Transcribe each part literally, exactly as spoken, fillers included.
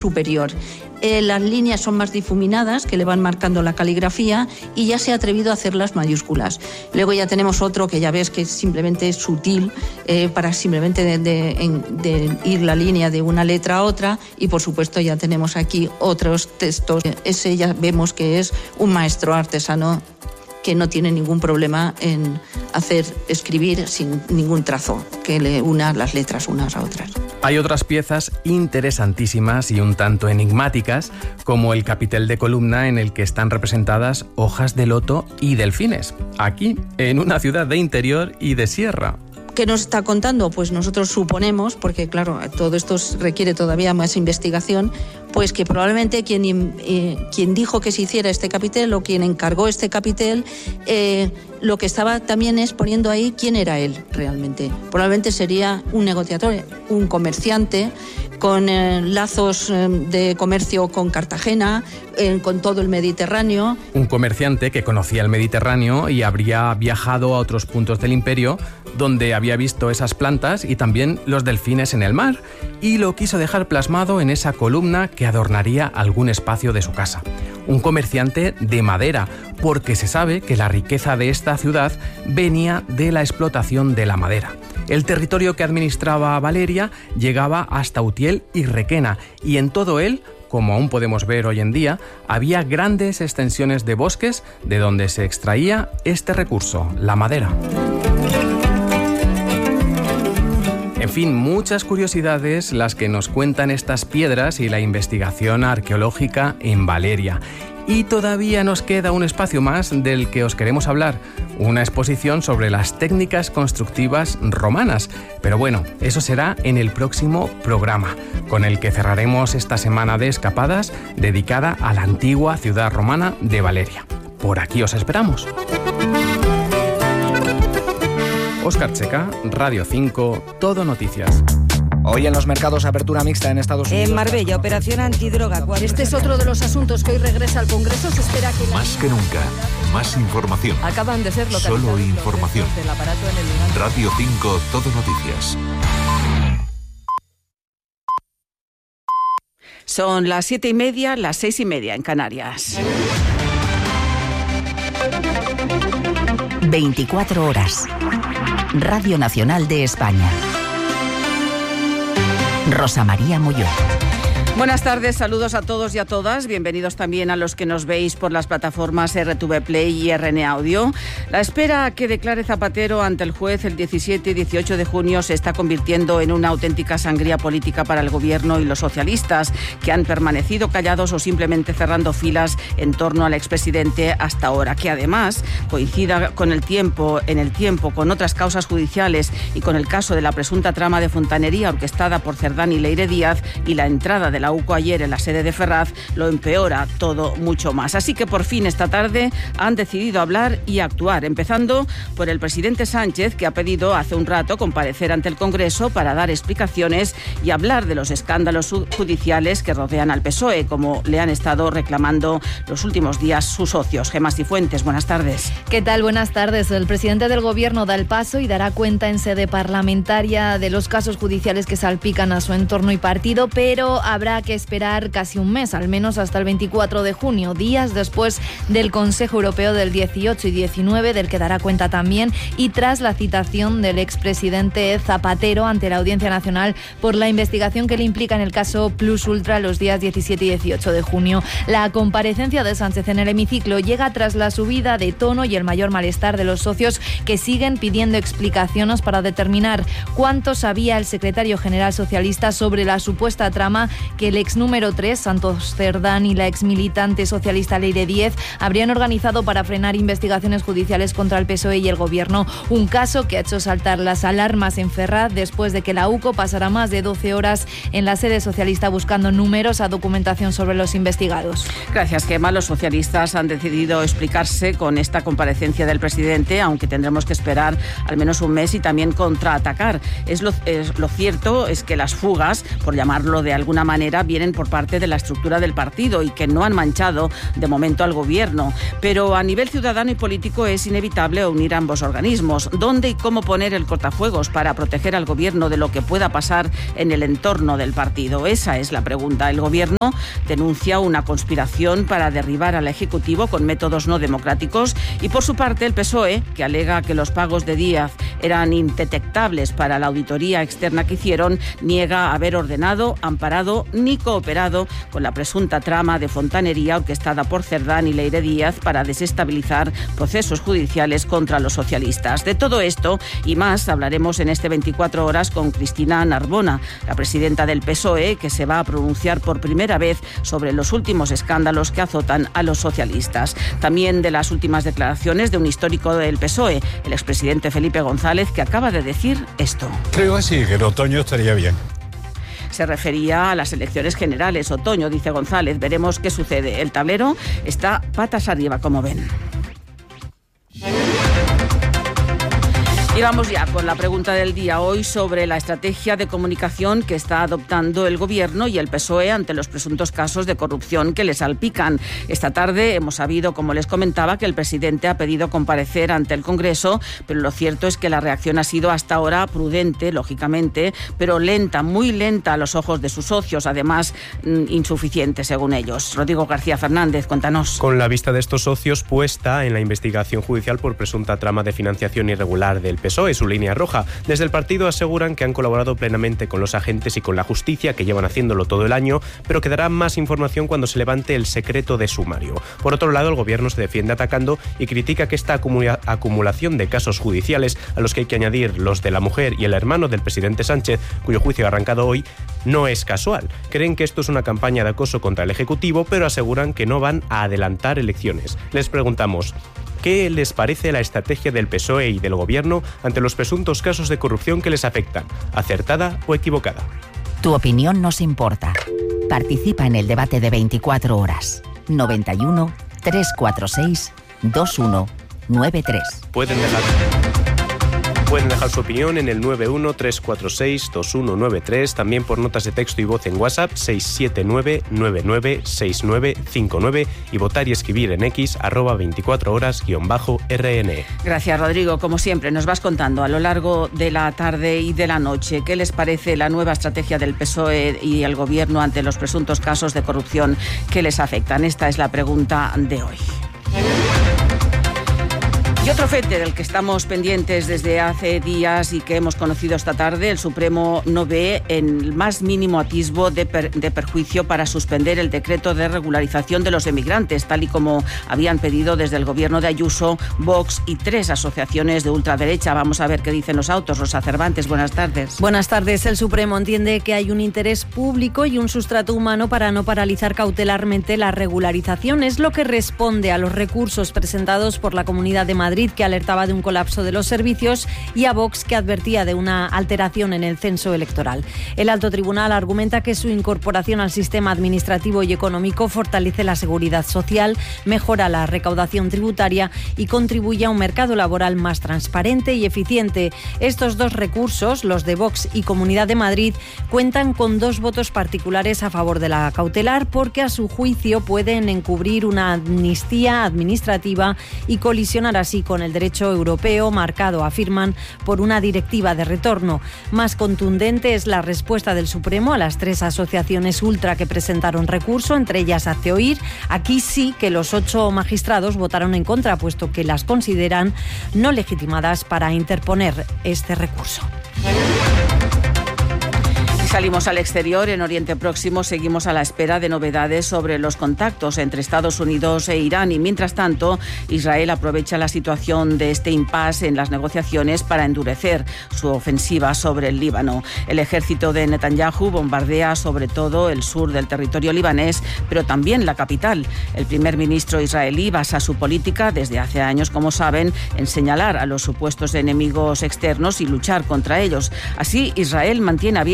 superior. Eh, las líneas son más difuminadas, que le van marcando la caligrafía, y ya se ha atrevido a hacer las mayúsculas. Luego ya tenemos otro que ya ves que simplemente es sutil, eh, para simplemente de, de, de ir la línea de una letra a otra, y por supuesto ya tenemos aquí otros textos. Ese ya vemos que es un maestro artesano que no tiene ningún problema en hacer escribir sin ningún trazo que le una las letras unas a otras. Hay otras piezas interesantísimas y un tanto enigmáticas, como el capitel de columna en el que están representadas hojas de loto y delfines, aquí en una ciudad de interior y de sierra. ¿Qué nos está contando? Pues nosotros suponemos, porque claro, todo esto requiere todavía más investigación, pues que probablemente quien, eh, quien dijo que se hiciera este capitel o quien encargó este capitel, eh, lo que estaba también es poniendo ahí quién era él realmente. Probablemente sería un negociador, un comerciante con eh, lazos eh, de comercio con Cartagena, eh, con todo el Mediterráneo. Un comerciante que conocía el Mediterráneo y habría viajado a otros puntos del imperio donde había visto esas plantas y también los delfines en el mar, y lo quiso dejar plasmado en esa columna que adornaría algún espacio de su casa. Un comerciante de madera, porque se sabe que la riqueza de esta ciudad venía de la explotación de la madera. El territorio que administraba Valeria llegaba hasta Utiel y Requena, y en todo él, como aún podemos ver hoy en día, había grandes extensiones de bosques de donde se extraía este recurso, la madera. En fin, muchas curiosidades las que nos cuentan estas piedras y la investigación arqueológica en Valeria. Y todavía nos queda un espacio más del que os queremos hablar, una exposición sobre las técnicas constructivas romanas. Pero bueno, eso será en el próximo programa, con el que cerraremos esta semana de escapadas dedicada a la antigua ciudad romana de Valeria. Por aquí os esperamos. Óscar Checa, Radio cinco, Todo Noticias. Hoy en los mercados, apertura mixta en Estados Unidos. En Marbella, operación antidroga. Este es otro de los asuntos que hoy regresa al Congreso. Se espera que... Más que nunca, más información. Acaban de ser localizados. Solo información. Del aparato en el... Radio cinco, Todo Noticias. Son las siete y media, las seis y media en Canarias. veinticuatro horas. Radio Nacional de España. Rosa María Molló. Buenas tardes, saludos a todos y a todas. Bienvenidos también a los que nos veis por las plataformas R T V Play y R N Audio. La espera a que declare Zapatero ante el juez el diecisiete y dieciocho de junio se está convirtiendo en una auténtica sangría política para el Gobierno y los socialistas, que han permanecido callados o simplemente cerrando filas en torno al expresidente hasta ahora, que además coincida con el tiempo, en el tiempo con otras causas judiciales y con el caso de la presunta trama de fontanería orquestada por Cerdán y Leire Díaz y la entrada de la U C O ayer en la sede de Ferraz, lo empeora todo mucho más. Así que por fin esta tarde han decidido hablar y actuar, empezando por el presidente Sánchez, que ha pedido hace un rato comparecer ante el Congreso para dar explicaciones y hablar de los escándalos judiciales que rodean al P S O E, como le han estado reclamando los últimos días sus socios. Gemma Cifuentes, buenas tardes. ¿Qué tal? Buenas tardes. El presidente del Gobierno da el paso y dará cuenta en sede parlamentaria de los casos judiciales que salpican a su entorno y partido, pero habrá que esperar casi un mes, al menos hasta el veinticuatro de junio, días después del Consejo Europeo del dieciocho y diecinueve, del que dará cuenta también, y tras la citación del expresidente Zapatero ante la Audiencia Nacional por la investigación que le implica en el caso Plus Ultra los días diecisiete y dieciocho de junio. La comparecencia de Sánchez en el hemiciclo llega tras la subida de tono y el mayor malestar de los socios, que siguen pidiendo explicaciones para determinar cuánto sabía el secretario general socialista sobre la supuesta trama que el ex número tres, Santos Cerdán, y la ex militante socialista Leire Díaz habrían organizado para frenar investigaciones judiciales contra el P S O E y el Gobierno. Un caso que ha hecho saltar las alarmas en Ferraz después de que la U C O pasara más de doce horas en la sede socialista buscando numerosa documentación sobre los investigados. Gracias, Gemma. Los socialistas han decidido explicarse con esta comparecencia del presidente, aunque tendremos que esperar al menos un mes y también contraatacar. Es lo, es, lo cierto es que las fugas, por llamarlo de alguna manera, manera vienen por parte de la estructura del partido y que no han manchado de momento al gobierno. Pero a nivel ciudadano y político es inevitable unir ambos organismos. ¿Dónde y cómo poner el cortafuegos para proteger al gobierno de lo que pueda pasar en el entorno del partido? Esa es la pregunta. El gobierno denuncia una conspiración para derribar al Ejecutivo con métodos no democráticos y, por su parte, el P S O E, que alega que los pagos de Díaz eran indetectables para la auditoría externa que hicieron, niega haber ordenado, amparado ni cooperado con la presunta trama de fontanería orquestada por Cerdán y Leire Díaz para desestabilizar procesos judiciales contra los socialistas. De todo esto y más hablaremos en este veinticuatro horas con Cristina Narbona, la presidenta del P S O E, que se va a pronunciar por primera vez sobre los últimos escándalos que azotan a los socialistas. También de las últimas declaraciones de un histórico del P S O E, el expresidente Felipe González, que acaba de decir esto. Creo que sí, que en otoño estaría bien. Se refería a las elecciones generales. Otoño, dice González, veremos qué sucede. El tablero está patas arriba, como ven. Y vamos ya con la pregunta del día hoy sobre la estrategia de comunicación que está adoptando el Gobierno y el P S O E ante los presuntos casos de corrupción que les salpican. Esta tarde hemos sabido, como les comentaba, que el presidente ha pedido comparecer ante el Congreso, pero lo cierto es que la reacción ha sido hasta ahora prudente, lógicamente, pero lenta, muy lenta a los ojos de sus socios, además insuficiente según ellos. Rodrigo García Fernández, cuéntanos. Con la vista de estos socios puesta en la investigación judicial por presunta trama de financiación irregular del P S O E, P S O E, su línea roja. Desde el partido aseguran que han colaborado plenamente con los agentes y con la justicia, que llevan haciéndolo todo el año, pero que dará más información cuando se levante el secreto de sumario. Por otro lado, el gobierno se defiende atacando y critica que esta acumula- acumulación de casos judiciales, a los que hay que añadir los de la mujer y el hermano del presidente Sánchez, cuyo juicio ha arrancado hoy, no es casual. Creen que esto es una campaña de acoso contra el Ejecutivo, pero aseguran que no van a adelantar elecciones. Les preguntamos: ¿qué les parece la estrategia del P S O E y del Gobierno ante los presuntos casos de corrupción que les afectan? ¿Acertada o equivocada? Tu opinión nos importa. Participa en el debate de veinticuatro horas. noventa y uno, trescientos cuarenta y seis, veintiuno noventa y tres. Pueden dejar... Pueden dejar su opinión en el nueve uno, tres cuatro seis, dos uno nueve tres, también por notas de texto y voz en WhatsApp seis siete nueve, nueve nueve seis nueve cinco nueve y votar y escribir en X arroba veinticuatro horas guión bajo R N. Gracias, Rodrigo. Como siempre, nos vas contando a lo largo de la tarde y de la noche qué les parece la nueva estrategia del P S O E y el Gobierno ante los presuntos casos de corrupción que les afectan. Esta es la pregunta de hoy. Y otro fete del que estamos pendientes desde hace días y que hemos conocido esta tarde: el Supremo no ve en el más mínimo atisbo de, per, de perjuicio para suspender el decreto de regularización de los emigrantes, tal y como habían pedido desde el gobierno de Ayuso, Vox y tres asociaciones de ultraderecha. Vamos a ver qué dicen los autos. Rosa Cervantes, buenas tardes. Buenas tardes. El Supremo entiende que hay un interés público y un sustrato humano para no paralizar cautelarmente la regularización. Es lo que responde a los recursos presentados por la Comunidad de Madrid, que alertaba de un colapso de los servicios, y a Vox, que advertía de una alteración en el censo electoral. El alto tribunal argumenta que su incorporación al sistema administrativo y económico fortalece la seguridad social, mejora la recaudación tributaria y contribuye a un mercado laboral más transparente y eficiente. Estos dos recursos, los de Vox y Comunidad de Madrid, cuentan con dos votos particulares a favor de la cautelar, porque a su juicio pueden encubrir una amnistía administrativa y colisionar así con el derecho europeo, marcado, afirman, por una directiva de retorno. Más contundente es la respuesta del Supremo a las tres asociaciones ultra que presentaron recurso, entre ellas Hazte Oír. Aquí sí que los ocho magistrados votaron en contra, puesto que las consideran no legitimadas para interponer este recurso. Salimos al exterior. En Oriente Próximo seguimos a la espera de novedades sobre los contactos entre Estados Unidos e Irán y, mientras tanto, Israel aprovecha la situación de este impasse en las negociaciones para endurecer su ofensiva sobre el Líbano. El ejército de Netanyahu bombardea sobre todo el sur del territorio libanés, pero también la capital. El primer ministro israelí basa su política desde hace años, como saben, en señalar a los supuestos enemigos externos y luchar contra ellos. Así, Israel mantiene abiertos desde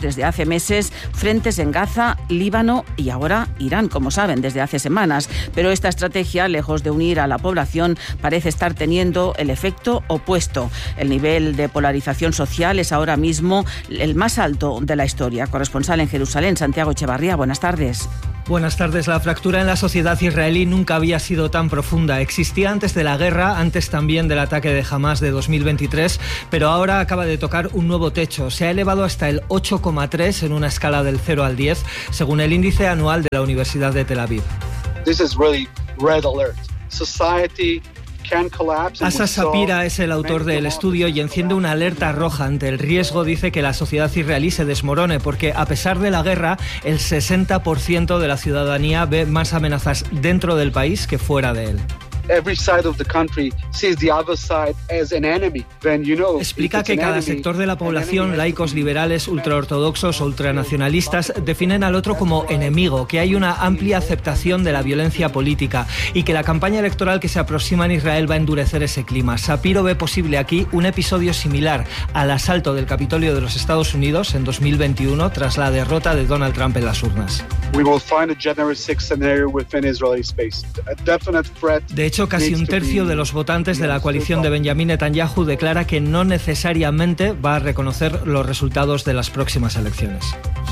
desde hace meses frentes en Gaza, Líbano y ahora Irán, como saben, desde hace semanas. Pero esta estrategia, lejos de unir a la población, parece estar teniendo el efecto opuesto. El nivel de polarización social es ahora mismo el más alto de la historia. Corresponsal en Jerusalén, Santiago Echevarría, buenas tardes. Buenas tardes. La fractura en la sociedad israelí nunca había sido tan profunda. Existía antes de la guerra, antes también del ataque de Hamás de dos mil veintitrés, pero ahora acaba de tocar un nuevo techo. Se ha elevado hasta el ocho coma tres en una escala del cero al diez, según el índice anual de la Universidad de Tel Aviv. This is really red alert. Society Asa Sapira es el autor del estudio y enciende una alerta roja ante el riesgo. Dice que la sociedad israelí se desmorone porque, a pesar de la guerra, el sesenta por ciento de la ciudadanía ve más amenazas dentro del país que fuera de él. Every side of the country sees the other side as an enemy. Then you know, explica que cada sector de la población, laicos, liberales, ultraortodoxos o ultranacionalistas, definen al otro como enemigo, que hay una amplia aceptación de la violencia política y que la campaña electoral que se aproxima en Israel va a endurecer ese clima. Sapiro ve posible aquí un episodio similar al asalto del Capitolio de los Estados Unidos en dos mil veintiuno tras la derrota de Donald Trump en las urnas. We will find a January sixth scenario within Israeli space. A definite threat. De hecho, casi un tercio de los votantes de la coalición de Benjamin Netanyahu declara que no necesariamente va a reconocer los resultados de las próximas elecciones.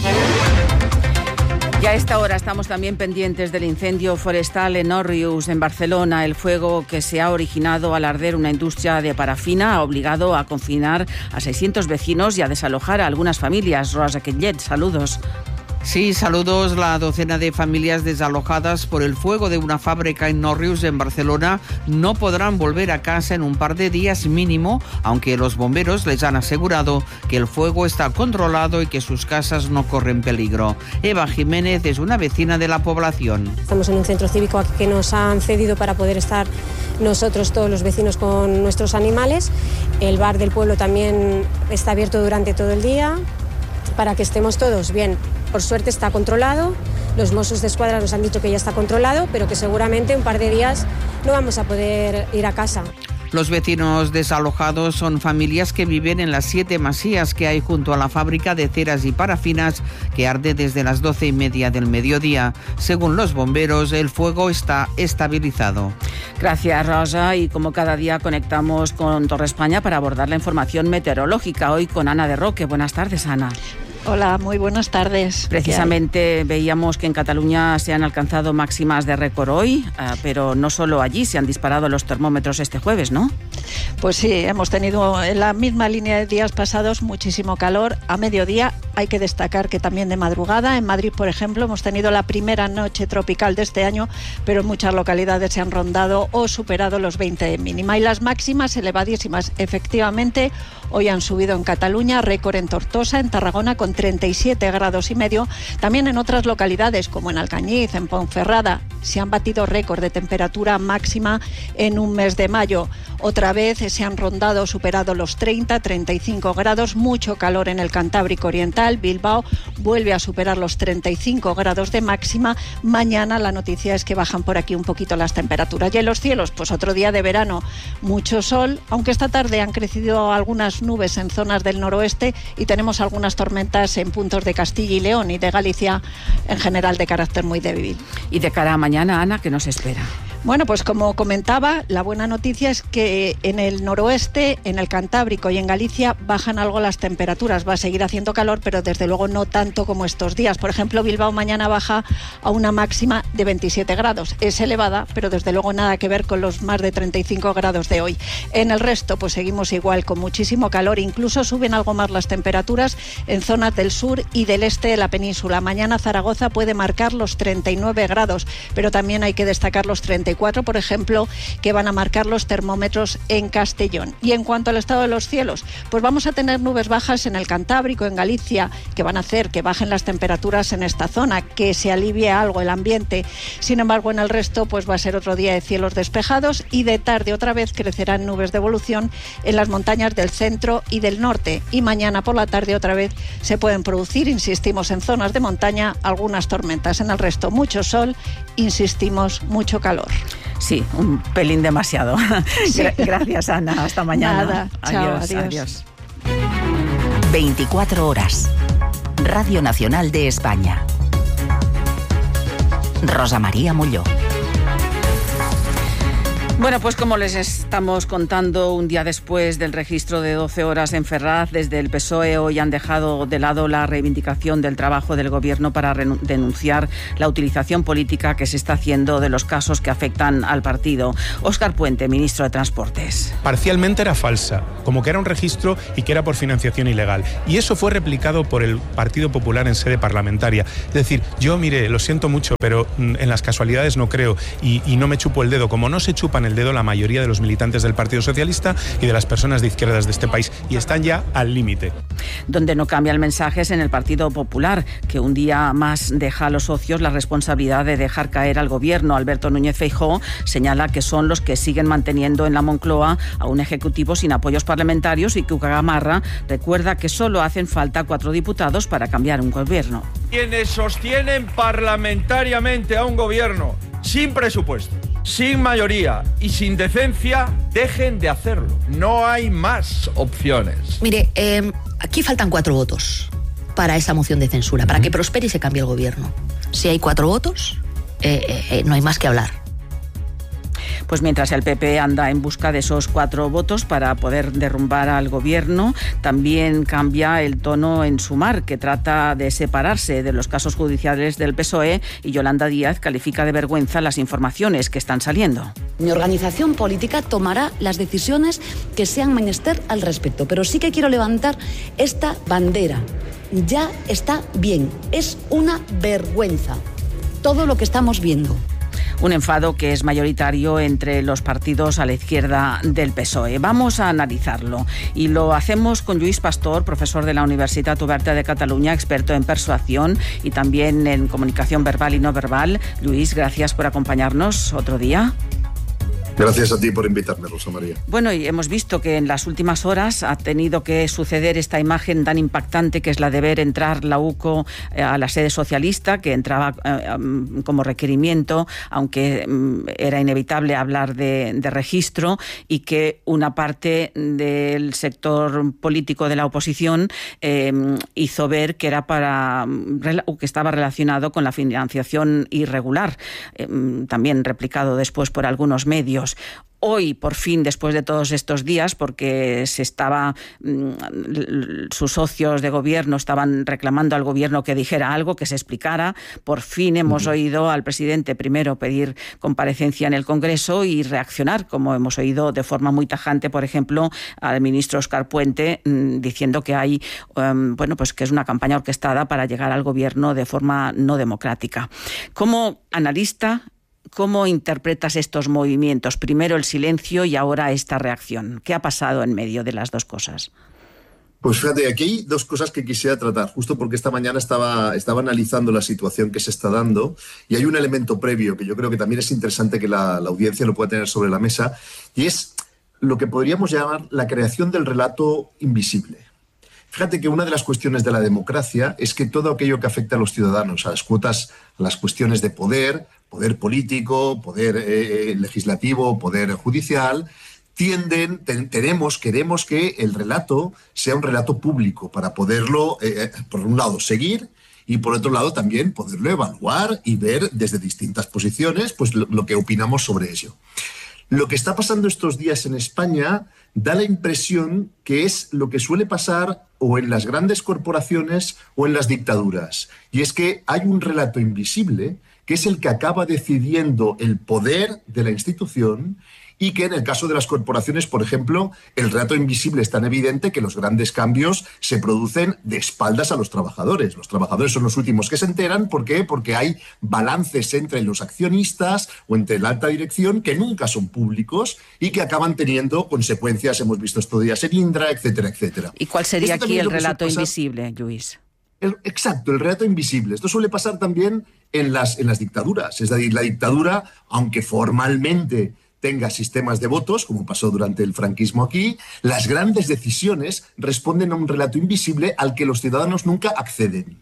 Y a esta hora estamos también pendientes del incendio forestal en Òrrius, en Barcelona. El fuego que se ha originado al arder una industria de parafina ha obligado a confinar a seiscientos vecinos y a desalojar a algunas familias. Rosa Quillet, saludos. Sí, saludos. La docena de familias desalojadas por el fuego de una fábrica en Òrrius, en Barcelona, no podrán volver a casa en un par de días mínimo, aunque los bomberos les han asegurado que el fuego está controlado y que sus casas no corren peligro. Eva Jiménez es una vecina de la población. Estamos en un centro cívico aquí que nos han cedido para poder estar nosotros, todos los vecinos, con nuestros animales. El bar del pueblo también está abierto durante todo el día para que estemos todos bien. Por suerte está controlado, los Mossos de Escuadra nos han dicho que ya está controlado, pero que seguramente un par de días no vamos a poder ir a casa. Los vecinos desalojados son familias que viven en las siete masías que hay junto a la fábrica de ceras y parafinas que arde desde las doce y media del mediodía. Según los bomberos, el fuego está estabilizado. Gracias, Rosa. Y como cada día conectamos con Torre España para abordar la información meteorológica. Hoy con Ana de Roque. Buenas tardes, Ana. Hola, muy buenas tardes. Precisamente veíamos que en Cataluña se han alcanzado máximas de récord hoy, pero no solo allí, se han disparado los termómetros este jueves, ¿no? Pues sí, hemos tenido en la misma línea de días pasados muchísimo calor. A mediodía hay que destacar que también de madrugada, en Madrid, por ejemplo, hemos tenido la primera noche tropical de este año, pero en muchas localidades se han rondado o superado los veinte de mínima. Y las máximas elevadísimas, efectivamente, hoy han subido en Cataluña, récord en Tortosa, en Tarragona, con treinta y siete grados y medio. También en otras localidades, como en Alcañiz, en Ponferrada, se han batido récord de temperatura máxima en un mes de mayo. Otra vez se han rondado, superado los treinta, treinta y cinco grados, mucho calor en el Cantábrico Oriental. Bilbao vuelve a superar los treinta y cinco grados de máxima. Mañana la noticia es que bajan por aquí un poquito las temperaturas. Y en los cielos, pues otro día de verano, mucho sol, aunque esta tarde han crecido algunas nubes en zonas del noroeste y tenemos algunas tormentas en puntos de Castilla y León y de Galicia, en general de carácter muy débil. Y de cara a mañana, Ana, ¿qué nos espera? Bueno, pues como comentaba, la buena noticia es que en el noroeste, en el Cantábrico y en Galicia bajan algo las temperaturas. Va a seguir haciendo calor, pero desde luego no tanto como estos días. Por ejemplo, Bilbao mañana baja a una máxima de veintisiete grados. Es elevada, pero desde luego nada que ver con los más de treinta y cinco grados de hoy. En el resto, pues seguimos igual, con muchísimo calor. Incluso suben algo más las temperaturas en zonas del sur y del este de la península. Mañana Zaragoza puede marcar los treinta y nueve grados, pero también hay que destacar los treinta y cuatro, por ejemplo, que van a marcar los termómetros en Castellón. Y en cuanto al estado de los cielos, pues vamos a tener nubes bajas en el Cantábrico, en Galicia, que van a hacer que bajen las temperaturas en esta zona, que se alivie algo el ambiente. Sin embargo, en el resto, pues va a ser otro día de cielos despejados y de tarde otra vez crecerán nubes de evolución en las montañas del centro y del norte. Y mañana por la tarde otra vez se pueden producir, insistimos, en zonas de montaña algunas tormentas. En el resto, mucho sol, insistimos, mucho calor. Sí, un pelín demasiado. Sí. Gracias, Ana. Hasta mañana. Nada. Adiós, Chao, adiós. adiós. veinticuatro horas. Radio Nacional de España. Rosa María Molló. Bueno, pues como les estamos contando, un día después del registro de doce horas en Ferraz, desde el P S O E hoy han dejado de lado la reivindicación del trabajo del Gobierno para denunciar la utilización política que se está haciendo de los casos que afectan al partido. Óscar Puente, ministro de Transportes. Parcialmente era falsa, como que era un registro y que era por financiación ilegal. Y eso fue replicado por el Partido Popular en sede parlamentaria. Es decir, yo, mire, lo siento mucho, pero en las casualidades no creo y, y no me chupo el dedo, como no se chupan el dedo la mayoría de los militantes del Partido Socialista y de las personas de izquierdas de este país, y están ya al límite. Donde no cambia el mensaje es en el Partido Popular, que un día más deja a los socios la responsabilidad de dejar caer al Gobierno. Alberto Núñez Feijóo señala que son los que siguen manteniendo en la Moncloa a un Ejecutivo sin apoyos parlamentarios, y Cuca Gamarra recuerda que solo hacen falta cuatro diputados para cambiar un Gobierno. Quienes sostienen parlamentariamente a un Gobierno sin presupuesto, sin mayoría y sin decencia, dejen de hacerlo. No hay más opciones. Mire, eh, aquí faltan cuatro votos para esa moción de censura, para que prospere y se cambie el Gobierno. Si hay cuatro votos, eh, eh, no hay más que hablar. Pues mientras el P P anda en busca de esos cuatro votos para poder derrumbar al Gobierno, también cambia el tono en Sumar, que trata de separarse de los casos judiciales del P S O E, y Yolanda Díaz califica de vergüenza las informaciones que están saliendo. Mi organización política tomará las decisiones que sean menester al respecto, pero sí que quiero levantar esta bandera. Ya está bien, es una vergüenza todo lo que estamos viendo. Un enfado que es mayoritario entre los partidos a la izquierda del P S O E. Vamos a analizarlo y lo hacemos con Lluís Pastor, profesor de la Universitat Oberta de Cataluña, experto en persuasión y también en comunicación verbal y no verbal. Lluís, gracias por acompañarnos otro día. Gracias a ti por invitarme, Rosa María. Bueno, y hemos visto que en las últimas horas ha tenido que suceder esta imagen tan impactante, que es la de ver entrar la U C O a la sede socialista, que entraba eh, como requerimiento, aunque era inevitable hablar de, de registro, y que una parte del sector político de la oposición eh, hizo ver que era para que estaba relacionado con la financiación irregular, eh, también replicado después por algunos medios. Hoy, por fin, después de todos estos días, porque se estaba, sus socios de gobierno estaban reclamando al gobierno que dijera algo, que se explicara, por fin hemos uh-huh. oído al presidente primero pedir comparecencia en el Congreso y reaccionar, como hemos oído de forma muy tajante, por ejemplo, al ministro Óscar Puente diciendo que hay, um, bueno, pues que es una campaña orquestada para llegar al gobierno de forma no democrática. Como analista, ¿cómo interpretas estos movimientos? Primero el silencio y ahora esta reacción. ¿Qué ha pasado en medio de las dos cosas? Pues fíjate, aquí hay dos cosas que quisiera tratar, justo porque esta mañana estaba, estaba analizando la situación que se está dando, y hay un elemento previo que yo creo que también es interesante que la, la audiencia lo pueda tener sobre la mesa, y es lo que podríamos llamar la creación del relato invisible. Fíjate que una de las cuestiones de la democracia es que todo aquello que afecta a los ciudadanos, a las cuotas, a las cuestiones de poder, poder político, poder eh, legislativo, poder judicial, tienden, ten, tenemos, queremos que el relato sea un relato público para poderlo, eh, por un lado, seguir, y por otro lado también poderlo evaluar y ver desde distintas posiciones pues, lo, lo que opinamos sobre ello. Lo que está pasando estos días en España da la impresión que es lo que suele pasar o en las grandes corporaciones o en las dictaduras. Y es que hay un relato invisible que es el que acaba decidiendo el poder de la institución, y que en el caso de las corporaciones, por ejemplo, el relato invisible es tan evidente que los grandes cambios se producen de espaldas a los trabajadores. Los trabajadores son los últimos que se enteran. ¿Por qué? Porque hay balances entre los accionistas o entre la alta dirección que nunca son públicos y que acaban teniendo consecuencias. Hemos visto estos días en Indra, etcétera, etcétera. ¿Y cuál sería aquí el relato invisible, Lluís? El, exacto, el relato invisible. Esto suele pasar también en las, en las dictaduras. Es decir, la dictadura, aunque formalmente tenga sistemas de votos, como pasó durante el franquismo aquí, las grandes decisiones responden a un relato invisible al que los ciudadanos nunca acceden.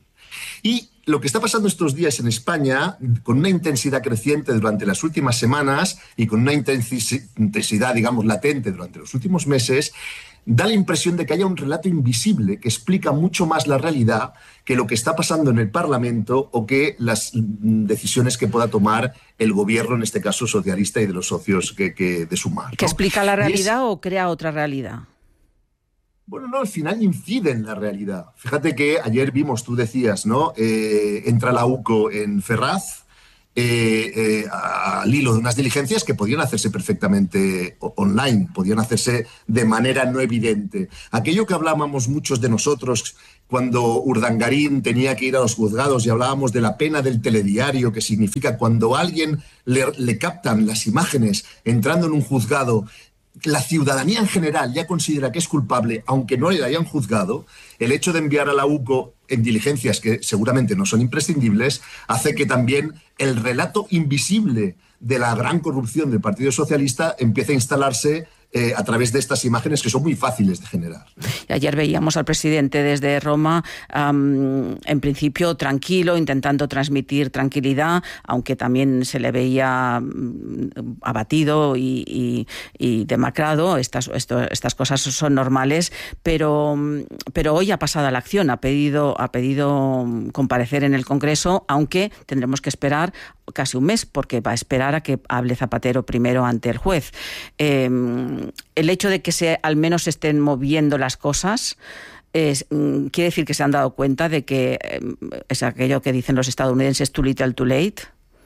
Y lo que está pasando estos días en España, con una intensidad creciente durante las últimas semanas y con una intensidad, digamos, latente durante los últimos meses, da la impresión de que haya un relato invisible que explica mucho más la realidad que lo que está pasando en el Parlamento o que las decisiones que pueda tomar el gobierno, en este caso socialista, y de los socios que, que de Sumar, ¿no? ¿Que explica la realidad es, o crea otra realidad? Bueno, no, al final incide en la realidad. Fíjate que ayer vimos, tú decías, ¿no? Eh, entra la U C O en Ferraz, Eh, eh, al hilo de unas diligencias que podían hacerse perfectamente online, podían hacerse de manera no evidente. Aquello que hablábamos muchos de nosotros cuando Urdangarín tenía que ir a los juzgados y hablábamos de la pena del telediario, que significa cuando a alguien le, le captan las imágenes entrando en un juzgado, la ciudadanía en general ya considera que es culpable, aunque no le hayan juzgado. El hecho de enviar a la U C O en diligencias que seguramente no son imprescindibles hace que también el relato invisible de la gran corrupción del Partido Socialista empiece a instalarse eh, a través de estas imágenes que son muy fáciles de generar. Ayer veíamos al presidente desde Roma, um, en principio tranquilo, intentando transmitir tranquilidad, aunque también se le veía um, abatido y, y, y demacrado. Estas, esto, estas cosas son normales, pero, pero hoy ha pasado a la acción, ha pedido, ha pedido comparecer en el Congreso, aunque tendremos que esperar casi un mes, porque va a esperar a que hable Zapatero primero ante el juez. Eh, el hecho de que se, al menos se estén moviendo las cosas es, quiere decir que se han dado cuenta de que eh, es aquello que dicen los estadounidenses, too little, too late.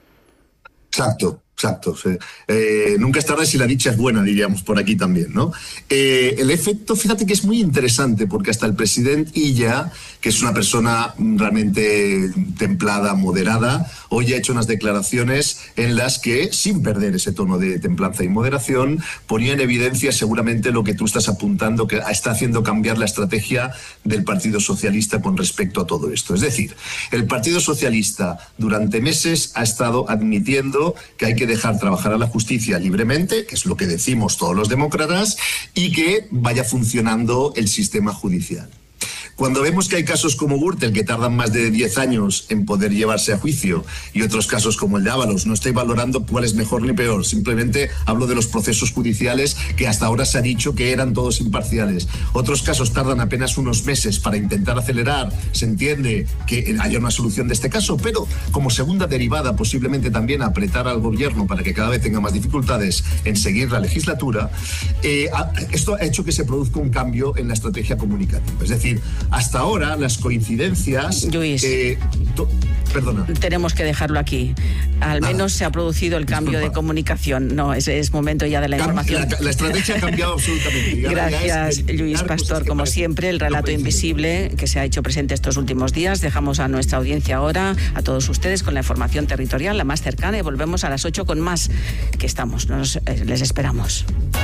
Exacto. Exacto. Sí. Eh, nunca es tarde si la dicha es buena, diríamos por aquí también, ¿no? Eh, el efecto, fíjate que es muy interesante, porque hasta el presidente Illa, que es una persona realmente templada, moderada, hoy ha hecho unas declaraciones en las que, sin perder ese tono de templanza y moderación, ponía en evidencia seguramente lo que tú estás apuntando, que está haciendo cambiar la estrategia del Partido Socialista con respecto a todo esto. Es decir, el Partido Socialista durante meses ha estado admitiendo que hay que dejar trabajar a la justicia libremente, que es lo que decimos todos los demócratas, y que vaya funcionando el sistema judicial. Cuando vemos que hay casos como Gürtel que tardan más de diez años en poder llevarse a juicio y otros casos como el de Ábalos, no estoy valorando cuál es mejor ni peor, simplemente hablo de los procesos judiciales que hasta ahora se ha dicho que eran todos imparciales. Otros casos tardan apenas unos meses para intentar acelerar, se entiende que haya una solución de este caso, pero como segunda derivada posiblemente también apretar al gobierno para que cada vez tenga más dificultades en seguir la legislatura. Eh, esto ha hecho que se produzca un cambio en la estrategia comunicativa, es decir, hasta ahora las coincidencias... Luis, eh, to, perdona. Tenemos que dejarlo aquí. Al menos ah, se ha producido el cambio disculpa. de comunicación. No, es, es momento ya de la Cam información. La, la estrategia ha cambiado absolutamente. Gracias, Luis Pastor. Como siempre, el relato invisible que se ha hecho presente estos últimos días. Dejamos a nuestra audiencia ahora, a todos ustedes, con la información territorial, la más cercana, y volvemos a las ocho con más, que estamos. Nos, eh, les esperamos.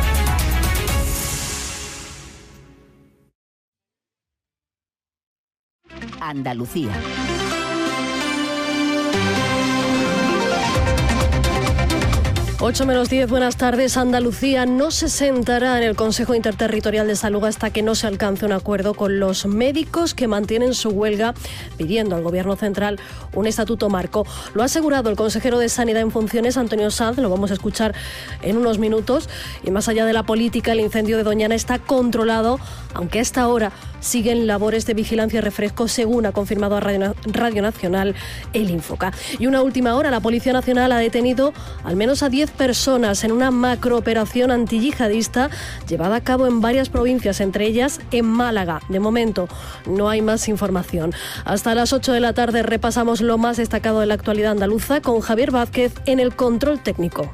Andalucía. ocho menos diez, buenas tardes. Andalucía no se sentará en el Consejo Interterritorial de Salud hasta que no se alcance un acuerdo con los médicos que mantienen su huelga, pidiendo al Gobierno central un estatuto marco. Lo ha asegurado el consejero de Sanidad en funciones, Antonio Sanz, lo vamos a escuchar en unos minutos. Y más allá de la política, el incendio de Doñana está controlado, aunque a esta hora siguen labores de vigilancia y refresco, según ha confirmado a Radio, Radio Nacional el Infoca. Y una última hora, la Policía Nacional ha detenido al menos a diez personas en una macrooperación antiyihadista llevada a cabo en varias provincias, entre ellas en Málaga. De momento no hay más información. Hasta las ocho de la tarde repasamos lo más destacado de la actualidad andaluza con Javier Vázquez en el control técnico.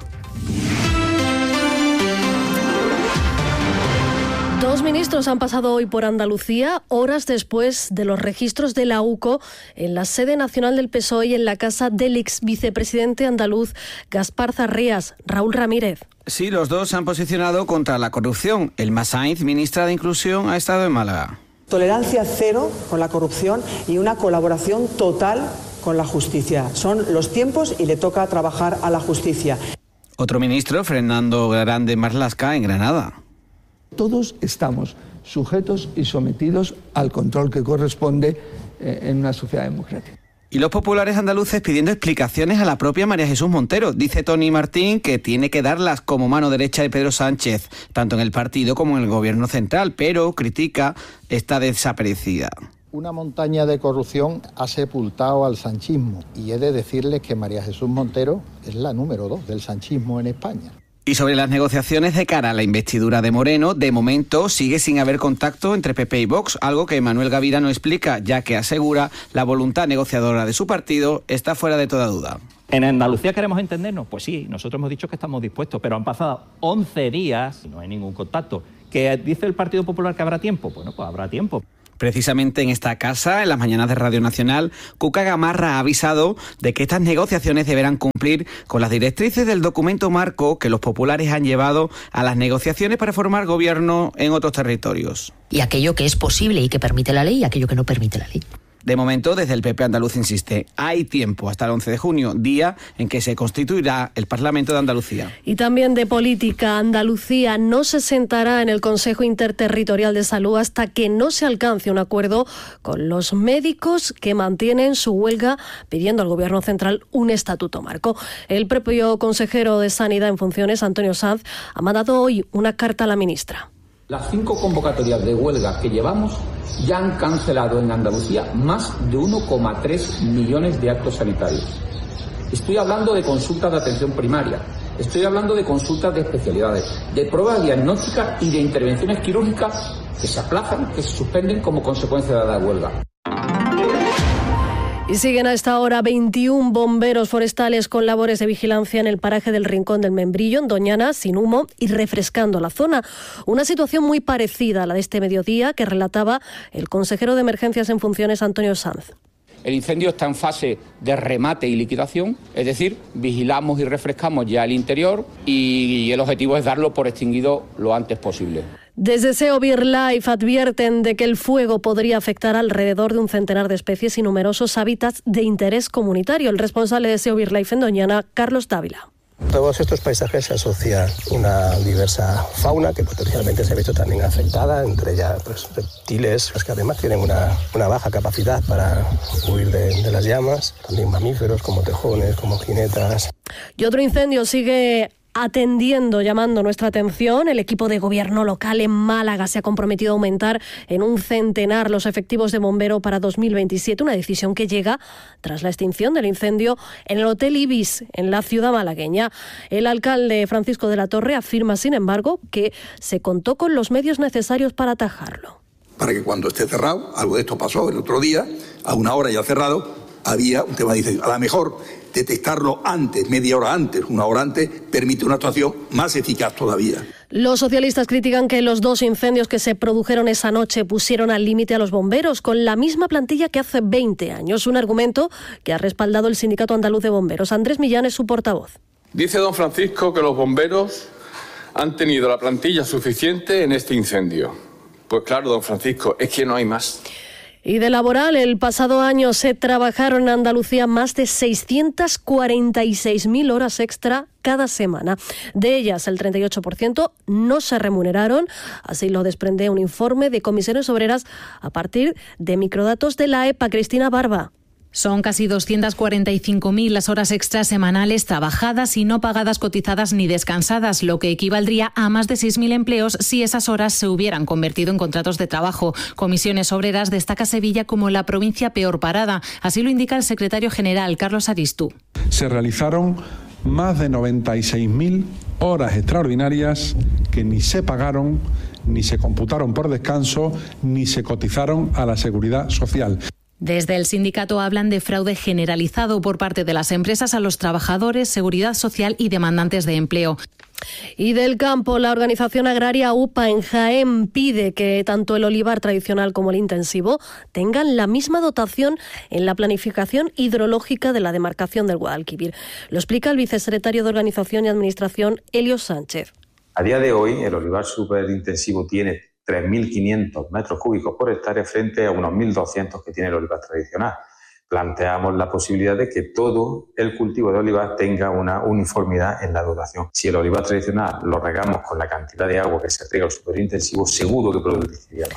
Dos ministros han pasado hoy por Andalucía, horas después de los registros de la U C O en la sede nacional del P S O E y en la casa del ex vicepresidente andaluz Gaspar Zarrías. Raúl Ramírez. Sí, los dos se han posicionado contra la corrupción. Elma Sainz, ministra de Inclusión, ha estado en Málaga. Tolerancia cero con la corrupción y una colaboración total con la justicia. Son los tiempos y le toca trabajar a la justicia. Otro ministro, Fernando Grande Marlasca, en Granada. Todos estamos sujetos y sometidos al control que corresponde eh, en una sociedad democrática. Y los populares andaluces pidiendo explicaciones a la propia María Jesús Montero. Dice Tony Martín que tiene que darlas como mano derecha de Pedro Sánchez, tanto en el partido como en el gobierno central, pero critica esta desaparecida. Una montaña de corrupción ha sepultado al sanchismo y he de decirles que María Jesús Montero es la número dos del sanchismo en España. Y sobre las negociaciones de cara a la investidura de Moreno, de momento sigue sin haber contacto entre P P y Vox, algo que Manuel Gavira no explica, ya que asegura la voluntad negociadora de su partido está fuera de toda duda. ¿En Andalucía queremos entendernos? Pues sí, nosotros hemos dicho que estamos dispuestos, pero han pasado once días y no hay ningún contacto. ¿Que dice el Partido Popular que habrá tiempo? Bueno, pues habrá tiempo. Precisamente en esta casa, en las mañanas de Radio Nacional, Cuca Gamarra ha avisado de que estas negociaciones deberán cumplir con las directrices del documento marco que los populares han llevado a las negociaciones para formar gobierno en otros territorios. Y aquello que es posible y que permite la ley y aquello que no permite la ley. De momento, desde el P P andaluz insiste, hay tiempo hasta el once de junio, día en que se constituirá el Parlamento de Andalucía. Y también de política, Andalucía no se sentará en el Consejo Interterritorial de Salud hasta que no se alcance un acuerdo con los médicos que mantienen su huelga pidiendo al Gobierno central un estatuto marco. El propio consejero de Sanidad en funciones, Antonio Sanz, ha mandado hoy una carta a la ministra. Las cinco convocatorias de huelga que llevamos ya han cancelado en Andalucía más de uno coma tres millones de actos sanitarios. Estoy hablando de consultas de atención primaria, estoy hablando de consultas de especialidades, de pruebas diagnósticas y de intervenciones quirúrgicas que se aplazan, que se suspenden como consecuencia de la huelga. Y siguen a esta hora veintiún bomberos forestales con labores de vigilancia en el paraje del Rincón del Membrillo, en Doñana, sin humo y refrescando la zona. Una situación muy parecida a la de este mediodía que relataba el consejero de Emergencias en funciones, Antonio Sanz. El incendio está en fase de remate y liquidación, es decir, vigilamos y refrescamos ya el interior y el objetivo es darlo por extinguido lo antes posible. Desde SEO BirdLife advierten de que el fuego podría afectar alrededor de un centenar de especies y numerosos hábitats de interés comunitario. El responsable de SEO BirdLife en Doñana, Carlos Dávila. Todos estos paisajes se asocia una diversa fauna que potencialmente se ha visto también afectada, entre ellas pues, reptiles, que además tienen una, una baja capacidad para huir de, de las llamas, también mamíferos como tejones, como jinetas. Y otro incendio sigue atendiendo, llamando nuestra atención. El equipo de gobierno local en Málaga se ha comprometido a aumentar en un centenar los efectivos de bombero para dos mil veintisiete, una decisión que llega tras la extinción del incendio en el Hotel Ibis, en la ciudad malagueña. El alcalde Francisco de la Torre afirma, sin embargo, que se contó con los medios necesarios para atajarlo. Para que cuando esté cerrado, algo de esto pasó el otro día, a una hora ya cerrado, había un tema de incendio. A lo mejor detectarlo antes, media hora antes, una hora antes, permite una actuación más eficaz todavía. Los socialistas critican que los dos incendios que se produjeron esa noche pusieron al límite a los bomberos con la misma plantilla que hace veinte años, un argumento que ha respaldado el Sindicato Andaluz de Bomberos. Andrés Millán es su portavoz. Dice don Francisco que los bomberos han tenido la plantilla suficiente en este incendio. Pues claro, don Francisco, es que no hay más. Y de laboral, el pasado año se trabajaron en Andalucía más de seiscientas cuarenta y seis mil horas extra cada semana. De ellas, el treinta y ocho por ciento no se remuneraron. Así lo desprende un informe de Comisiones Obreras a partir de microdatos de la EPA. Cristina Barba. Son casi doscientas cuarenta y cinco mil las horas extras semanales trabajadas y no pagadas, cotizadas ni descansadas, lo que equivaldría a más de seis mil empleos si esas horas se hubieran convertido en contratos de trabajo. Comisiones Obreras destaca Sevilla como la provincia peor parada. Así lo indica el secretario general, Carlos Aristú. Se realizaron más de noventa y seis mil horas extraordinarias que ni se pagaron, ni se computaron por descanso, ni se cotizaron a la Seguridad Social. Desde el sindicato hablan de fraude generalizado por parte de las empresas a los trabajadores, seguridad social y demandantes de empleo. Y del campo, la organización agraria U P A en Jaén pide que tanto el olivar tradicional como el intensivo tengan la misma dotación en la planificación hidrológica de la demarcación del Guadalquivir. Lo explica el vicesecretario de Organización y Administración, Elio Sánchez. A día de hoy, el olivar superintensivo tiene tres mil quinientos metros cúbicos por hectárea frente a unos mil doscientos que tiene el olivar tradicional. Planteamos la posibilidad de que todo el cultivo de olivar tenga una uniformidad en la dotación. Si el olivar tradicional lo regamos con la cantidad de agua que se riega al superintensivo, seguro que produciría más.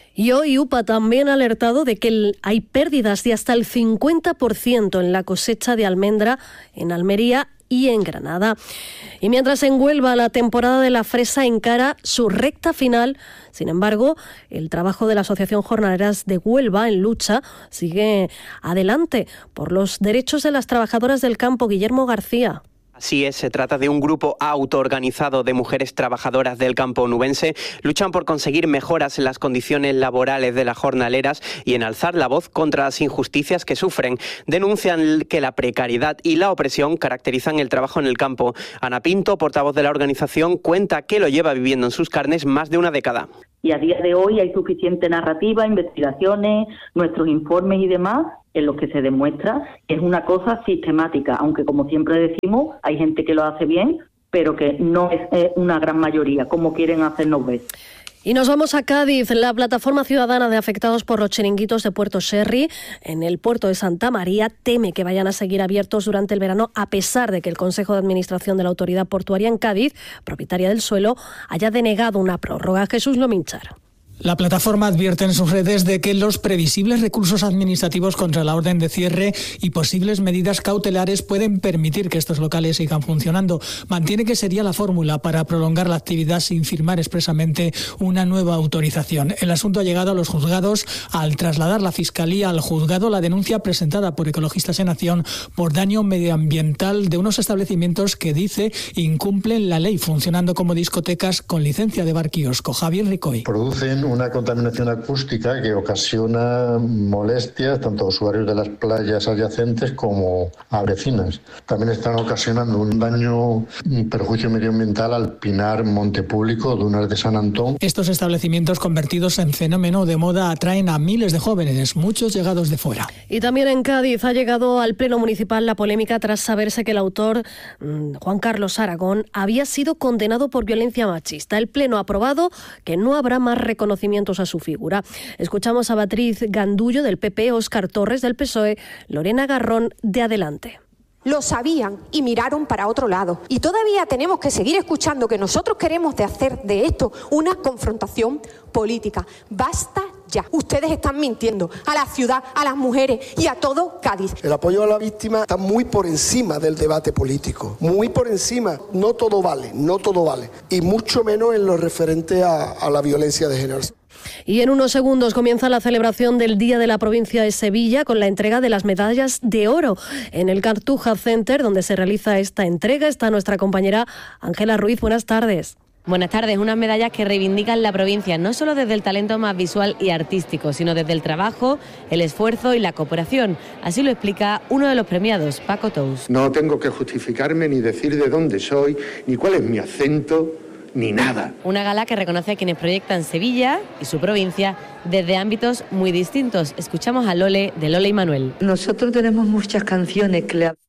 Y hoy U P A también ha alertado de que hay pérdidas de hasta el cincuenta por ciento en la cosecha de almendra en Almería y en Granada. Y mientras en Huelva la temporada de la fresa encara su recta final, sin embargo, el trabajo de la Asociación Jornaleras de Huelva en lucha sigue adelante por los derechos de las trabajadoras del campo. Guillermo García. Así es, se trata de un grupo autoorganizado de mujeres trabajadoras del campo onubense. Luchan por conseguir mejoras en las condiciones laborales de las jornaleras y en alzar la voz contra las injusticias que sufren. Denuncian que la precariedad y la opresión caracterizan el trabajo en el campo. Ana Pinto, portavoz de la organización, cuenta que lo lleva viviendo en sus carnes más de una década. Y a día de hoy hay suficiente narrativa, investigaciones, nuestros informes y demás, en los que se demuestra que es una cosa sistemática, aunque como siempre decimos, hay gente que lo hace bien, pero que no es una gran mayoría, como quieren hacernos ver. Y nos vamos a Cádiz. La plataforma ciudadana de afectados por los chiringuitos de Puerto Sherry en el puerto de Santa María teme que vayan a seguir abiertos durante el verano, a pesar de que el Consejo de Administración de la Autoridad Portuaria en Cádiz, propietaria del suelo, haya denegado una prórroga. Jesús Lominchar. La plataforma advierte en sus redes de que los previsibles recursos administrativos contra la orden de cierre y posibles medidas cautelares pueden permitir que estos locales sigan funcionando. Mantiene que sería la fórmula para prolongar la actividad sin firmar expresamente una nueva autorización. El asunto ha llegado a los juzgados al trasladar la Fiscalía al juzgado la denuncia presentada por Ecologistas en Acción por daño medioambiental de unos establecimientos que, dice, incumplen la ley, funcionando como discotecas con licencia de bar kiosco. Javier Ricoy. Producen una contaminación acústica que ocasiona molestias tanto a usuarios de las playas adyacentes como a vecinas. También están ocasionando un daño, un perjuicio medioambiental al Pinar Monte Público, Dunas de San Antón. Estos establecimientos convertidos en fenómeno de moda atraen a miles de jóvenes, muchos llegados de fuera. Y también en Cádiz ha llegado al Pleno Municipal la polémica tras saberse que el autor, Juan Carlos Aragón, había sido condenado por violencia machista. El Pleno ha aprobado que no habrá más reconocimientos a su figura. Escuchamos a Beatriz Gandullo del P P, Óscar Torres del P S O E, Lorena Garrón de Adelante. Lo sabían y miraron para otro lado. Y todavía tenemos que seguir escuchando que nosotros queremos de hacer de esto una confrontación política. Basta ya. Ustedes están mintiendo a la ciudad, a las mujeres y a todo Cádiz. El apoyo a la víctima está muy por encima del debate político. Muy por encima. No todo vale, no todo vale. Y mucho menos en lo referente a, a la violencia de género. Y en unos segundos comienza la celebración del Día de la Provincia de Sevilla con la entrega de las medallas de oro. En el Cartuja Center, donde se realiza esta entrega, está nuestra compañera Ángela Ruiz. Buenas tardes. Buenas tardes. Unas medallas que reivindican la provincia, no solo desde el talento más visual y artístico, sino desde el trabajo, el esfuerzo y la cooperación. Así lo explica uno de los premiados, Paco Tous. No tengo que justificarme ni decir de dónde soy, ni cuál es mi acento, ni nada. Una gala que reconoce a quienes proyectan Sevilla y su provincia desde ámbitos muy distintos. Escuchamos a Lole, de Lole y Manuel. Nosotros tenemos muchas canciones que le...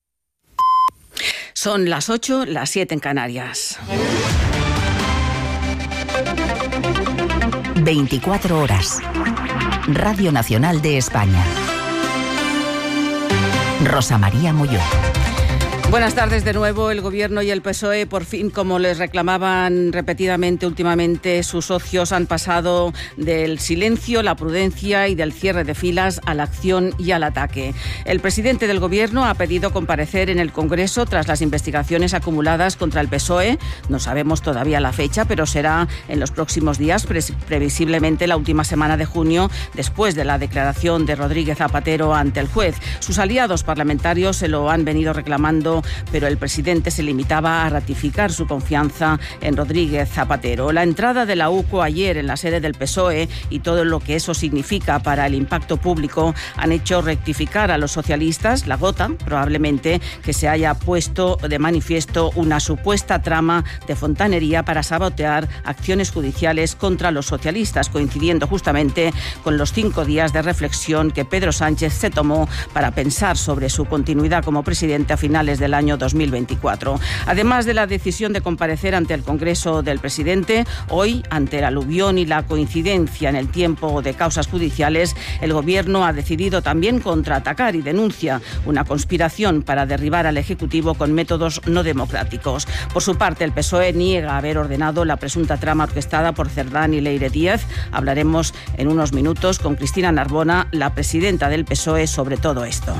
Son las ocho, las siete en Canarias. veinticuatro horas. Radio Nacional de España. Rosa María Molló. Buenas tardes de nuevo. El Gobierno y el P S O E, por fin, como les reclamaban repetidamente últimamente sus socios, han pasado del silencio, la prudencia y del cierre de filas a la acción y al ataque. El presidente del Gobierno ha pedido comparecer en el Congreso tras las investigaciones acumuladas contra el P S O E. No sabemos todavía la fecha, pero será en los próximos días, pre- previsiblemente la última semana de junio, después de la declaración de Rodríguez Zapatero ante el juez. Sus aliados parlamentarios se lo han venido reclamando, pero el presidente se limitaba a ratificar su confianza en Rodríguez Zapatero. La entrada de la U C O ayer en la sede del P S O E y todo lo que eso significa para el impacto público han hecho rectificar a los socialistas, la gota, probablemente, que se haya puesto de manifiesto una supuesta trama de fontanería para sabotear acciones judiciales contra los socialistas, coincidiendo justamente con los cinco días de reflexión que Pedro Sánchez se tomó para pensar sobre su continuidad como presidente a finales del el año dos mil veinticuatro. Además de la decisión de comparecer ante el Congreso del presidente, hoy, ante el aluvión y la coincidencia en el tiempo de causas judiciales, el Gobierno ha decidido también contraatacar y denuncia una conspiración para derribar al Ejecutivo con métodos no democráticos. Por su parte, el P S O E niega haber ordenado la presunta trama orquestada por Cerdán y Leire Díaz. Hablaremos en unos minutos con Cristina Narbona, la presidenta del P S O E, sobre todo esto.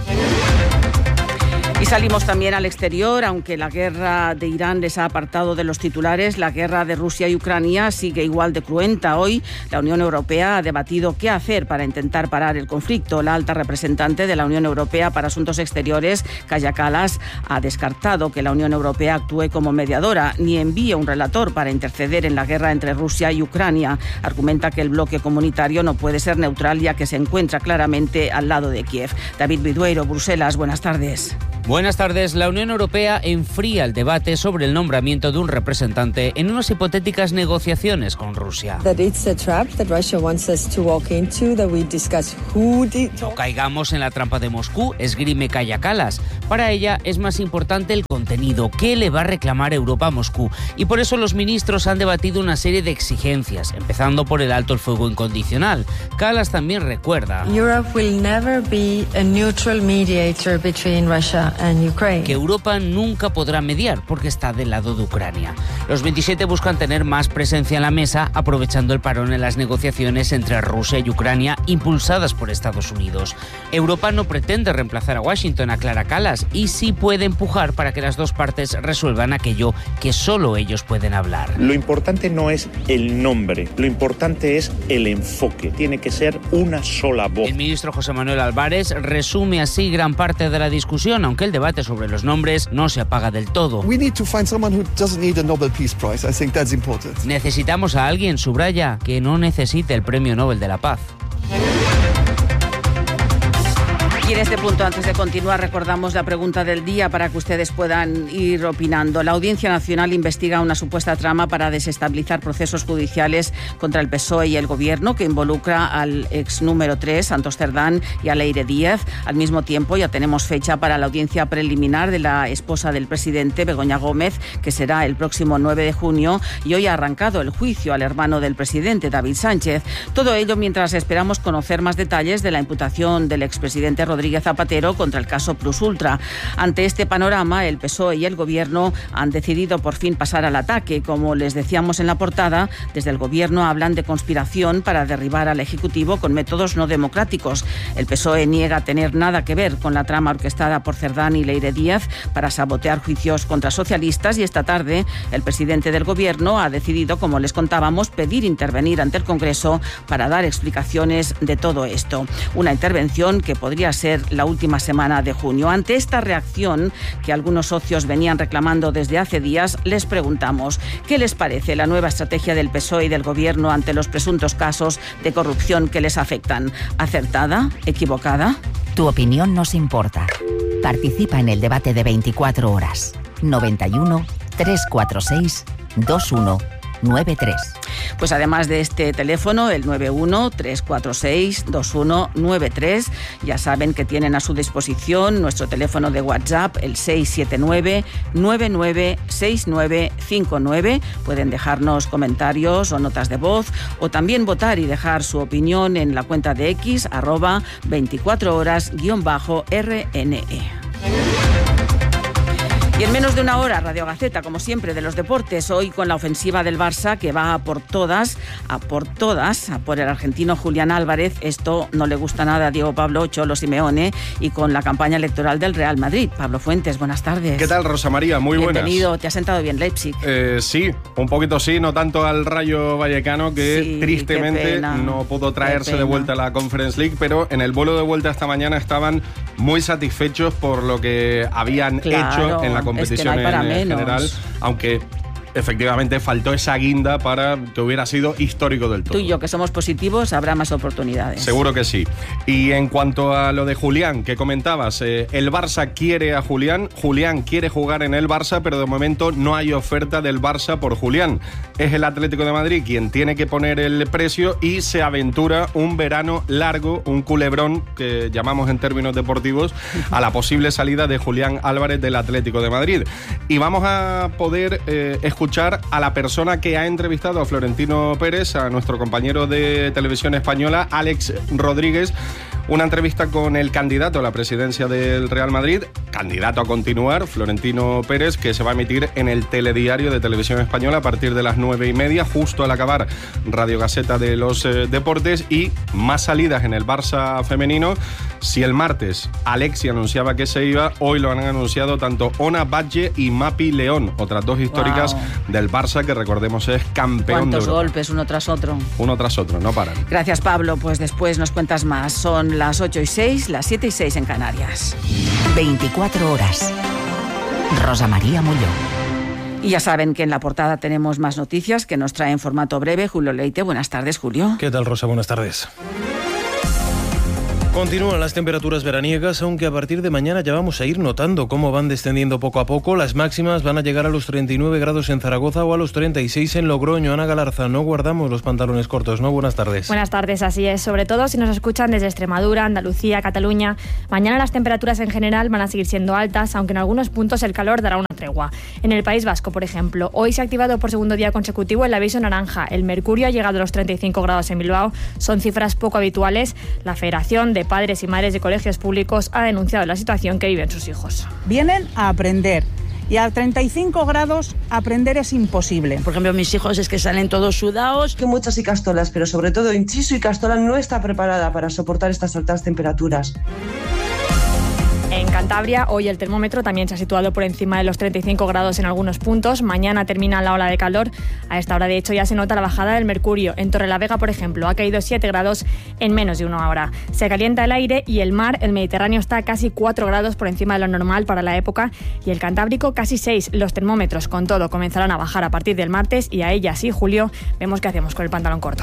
Y salimos también al exterior, aunque la guerra de Irán les ha apartado de los titulares. La guerra de Rusia y Ucrania sigue igual de cruenta. Hoy la Unión Europea ha debatido qué hacer para intentar parar el conflicto. La alta representante de la Unión Europea para Asuntos Exteriores, Kaja Kallas, ha descartado que la Unión Europea actúe como mediadora ni envíe un relator para interceder en la guerra entre Rusia y Ucrania. Argumenta que el bloque comunitario no puede ser neutral, ya que se encuentra claramente al lado de Kiev. David Bidueiro, Bruselas, buenas tardes. Buenas tardes. La Unión Europea enfría el debate sobre el nombramiento de un representante en unas hipotéticas negociaciones con Rusia. No caigamos en la trampa de Moscú, esgrime Kaja Kallas. Para ella es más importante el contenido, qué le va a reclamar Europa a Moscú. Y por eso los ministros han debatido una serie de exigencias, empezando por el alto el fuego incondicional. Kallas también recuerda Europe will never be a neutral mediator between Russia que Europa nunca podrá mediar porque está del lado de Ucrania. Los veintisiete buscan tener más presencia en la mesa, aprovechando el parón en las negociaciones entre Rusia y Ucrania impulsadas por Estados Unidos. Europa no pretende reemplazar a Washington, aclara Kallas, y sí puede empujar para que las dos partes resuelvan aquello que solo ellos pueden hablar. Lo importante no es el nombre, lo importante es el enfoque. Tiene que ser una sola voz. El ministro José Manuel Álvarez resume así gran parte de la discusión, aunque el debate sobre los nombres no se apaga del todo. Necesitamos a alguien, subraya, que no necesite el Premio Nobel de la Paz. Y en este punto, antes de continuar, recordamos la pregunta del día para que ustedes puedan ir opinando. La Audiencia Nacional investiga una supuesta trama para desestabilizar procesos judiciales contra el P S O E y el Gobierno, que involucra al ex número tres, Santos Cerdán, y a Leire Díaz. Al mismo tiempo, ya tenemos fecha para la audiencia preliminar de la esposa del presidente, Begoña Gómez, que será el próximo nueve de junio, y hoy ha arrancado el juicio al hermano del presidente, David Sánchez. Todo ello mientras esperamos conocer más detalles de la imputación del expresidente Rodríguez Rodríguez Zapatero contra el caso Plus Ultra. Ante este panorama, el P S O E y el Gobierno han decidido por fin pasar al ataque. Como les decíamos en la portada, desde el Gobierno hablan de conspiración para derribar al Ejecutivo con métodos no democráticos. El P S O E niega tener nada que ver con la trama orquestada por Cerdán y Leire Díaz para sabotear juicios contra socialistas, y esta tarde el presidente del Gobierno ha decidido, como les contábamos, pedir intervenir ante el Congreso para dar explicaciones de todo esto. Una intervención que podría ser la última semana de junio. Ante esta reacción que algunos socios venían reclamando desde hace días, les preguntamos ¿qué les parece la nueva estrategia del P S O E y del Gobierno ante los presuntos casos de corrupción que les afectan? ¿Acertada? ¿Equivocada? Tu opinión nos importa. Participa en el debate de veinticuatro horas. noventa y uno, trescientos cuarenta y seis, veintiuno noventa y tres. Pues además de este teléfono, el nueve uno, tres cuatro seis, dos uno nueve tres, ya saben que tienen a su disposición nuestro teléfono de WhatsApp, el seis siete nueve, nueve nueve seis nueve cinco nueve. Pueden dejarnos comentarios o notas de voz, o también votar y dejar su opinión en la cuenta de X, arroba veinticuatro horas guión bajo R N E. Y en menos de una hora, Radio Gaceta, como siempre, de los deportes. Hoy con la ofensiva del Barça, que va a por todas, a por todas, a por el argentino Julián Álvarez. Esto no le gusta nada a Diego Pablo Cholo Simeone, y con la campaña electoral del Real Madrid. Pablo Fuentes, buenas tardes. ¿Qué tal, Rosa María? Muy buenas. Bienvenido. ¿Te ha sentado bien Leipzig? Eh, sí, un poquito sí, no tanto al Rayo Vallecano, que sí, tristemente no pudo traerse de vuelta a la Conference League, pero en el vuelo de vuelta esta mañana estaban muy satisfechos por lo que habían claro, hecho en la competición, es que no hay para en menos. general, aunque efectivamente faltó esa guinda para que hubiera sido histórico del todo. Tú y yo, que somos positivos, habrá más oportunidades. Seguro que sí. Y en cuanto a lo de Julián, que comentabas, eh, el Barça quiere a Julián, Julián quiere jugar en el Barça, pero de momento no hay oferta del Barça por Julián. Es el Atlético de Madrid quien tiene que poner el precio y se aventura un verano largo, un culebrón, que llamamos en términos deportivos, a la posible salida de Julián Álvarez del Atlético de Madrid. Y vamos a poder eh, escuchar a la persona que ha entrevistado a Florentino Pérez, a nuestro compañero de Televisión Española, Alex Rodríguez, una entrevista con el candidato a la presidencia del Real Madrid, candidato a continuar, Florentino Pérez, que se va a emitir en el Telediario de Televisión Española a partir de las nueve y media, justo al acabar Radio Gaceta de los eh, Deportes, y más salidas en el Barça femenino. Si el martes Alexia anunciaba que se iba, hoy lo han anunciado tanto Ona Batlle y Mapi León, otras dos históricas wow. del Barça, que recordemos es campeón de Europa. ¿Cuántos golpes uno tras otro? Uno tras otro, no paran. Gracias, Pablo. Pues después nos cuentas más. Son las ocho y seis, las siete y seis en Canarias. veinticuatro horas. Rosa María Molló. Y ya saben que en la portada tenemos más noticias que nos trae en formato breve Julio Leite. Buenas tardes, Julio. ¿Qué tal, Rosa? Buenas tardes. Continúan las temperaturas veraniegas, aunque a partir de mañana ya vamos a ir notando cómo van descendiendo poco a poco. Las máximas van a llegar a los treinta y nueve grados en Zaragoza o a los treinta y seis en Logroño. Ana Galarza, no guardamos los pantalones cortos, ¿no? Buenas tardes. Buenas tardes, así es. Sobre todo si nos escuchan desde Extremadura, Andalucía, Cataluña. Mañana las temperaturas en general van a seguir siendo altas, aunque en algunos puntos el calor dará una tregua. En el País Vasco, por ejemplo, hoy se ha activado por segundo día consecutivo el aviso naranja. El mercurio ha llegado a los treinta y cinco grados en Bilbao. Son cifras poco habituales. La Federación de Padres y Madres de Colegios Públicos ha denunciado la situación que viven sus hijos. Vienen a aprender. Y a treinta y cinco grados aprender es imposible. Por ejemplo, mis hijos es que salen todos sudados. Que muchas Icastolas, pero sobre todo Inchisu Icastola no está preparada para soportar estas altas temperaturas. En Cantabria, hoy el termómetro también se ha situado por encima de los treinta y cinco grados en algunos puntos. Mañana termina la ola de calor. A esta hora, de hecho, ya se nota la bajada del mercurio. En Torrelavega, por ejemplo, ha caído siete grados en menos de una hora. Se calienta el aire y el mar, el Mediterráneo, está a casi cuatro grados por encima de lo normal para la época, y el Cantábrico casi seis. Los termómetros, con todo, comenzarán a bajar a partir del martes, y a ella sí, Julio, vemos qué hacemos con el pantalón corto.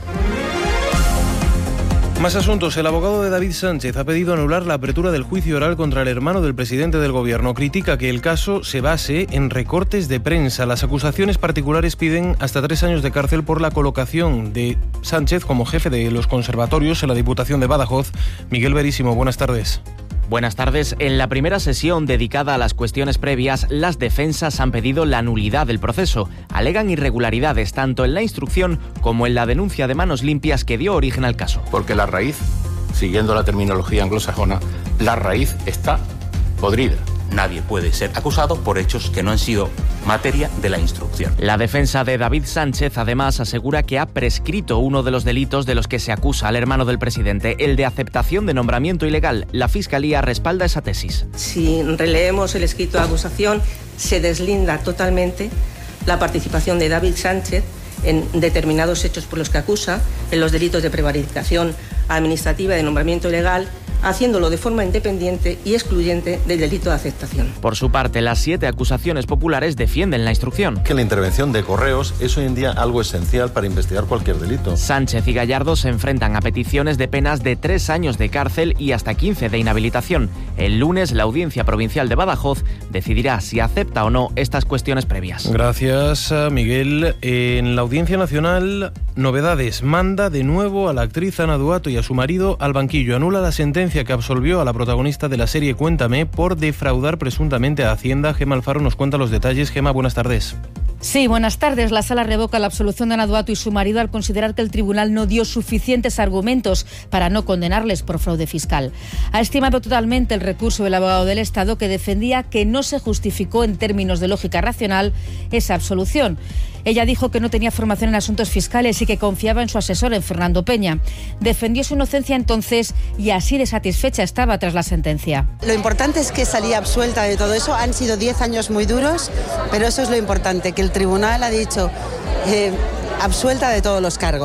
Más asuntos. El abogado de David Sánchez ha pedido anular la apertura del juicio oral contra el hermano del presidente del gobierno. Critica que el caso se base en recortes de prensa. Las acusaciones particulares piden hasta tres años de cárcel por la colocación de Sánchez como jefe de los conservatorios en la Diputación de Badajoz. Miguel Verísimo, buenas tardes. Buenas tardes. En la primera sesión dedicada a las cuestiones previas, las defensas han pedido la nulidad del proceso. Alegan irregularidades tanto en la instrucción como en la denuncia de manos limpias que dio origen al caso. Porque la raíz, siguiendo la terminología anglosajona, la raíz está podrida. Nadie puede ser acusado por hechos que no han sido materia de la instrucción. La defensa de David Sánchez además asegura que ha prescrito uno de los delitos de los que se acusa al hermano del presidente, el de aceptación de nombramiento ilegal. La Fiscalía respalda esa tesis. Si releemos el escrito de acusación, se deslinda totalmente la participación de David Sánchez en determinados hechos por los que acusa, en los delitos de prevaricación administrativa y de nombramiento ilegal, haciéndolo de forma independiente y excluyente del delito de aceptación. Por su parte, las siete acusaciones populares defienden la instrucción. Que la intervención de Correos es hoy en día algo esencial para investigar cualquier delito. Sánchez y Gallardo se enfrentan a peticiones de penas de tres años de cárcel y hasta quince de inhabilitación. El lunes, la Audiencia Provincial de Badajoz decidirá si acepta o no estas cuestiones previas. Gracias, Miguel. En la Audiencia Nacional, novedades. Manda de nuevo a la actriz Ana Duato y a su marido al banquillo. Anula la sentencia que absolvió a la protagonista de la serie Cuéntame por defraudar presuntamente a Hacienda. Gema Alfaro nos cuenta los detalles. Gema, buenas tardes. Sí, buenas tardes. La sala revoca la absolución de Ana Duato y su marido al considerar que el tribunal no dio suficientes argumentos para no condenarles por fraude fiscal. Ha estimado totalmente el recurso del abogado del Estado, que defendía que no se justificó en términos de lógica racional esa absolución. Ella dijo que no tenía formación en asuntos fiscales y que confiaba en su asesor, en Fernando Peña. Defendió su inocencia entonces y así de satisfecha estaba tras la sentencia. Lo importante es que salía absuelta de todo eso. Han sido diez años muy duros, pero eso es lo importante, que el tribunal ha dicho eh, absuelta de todos los cargos.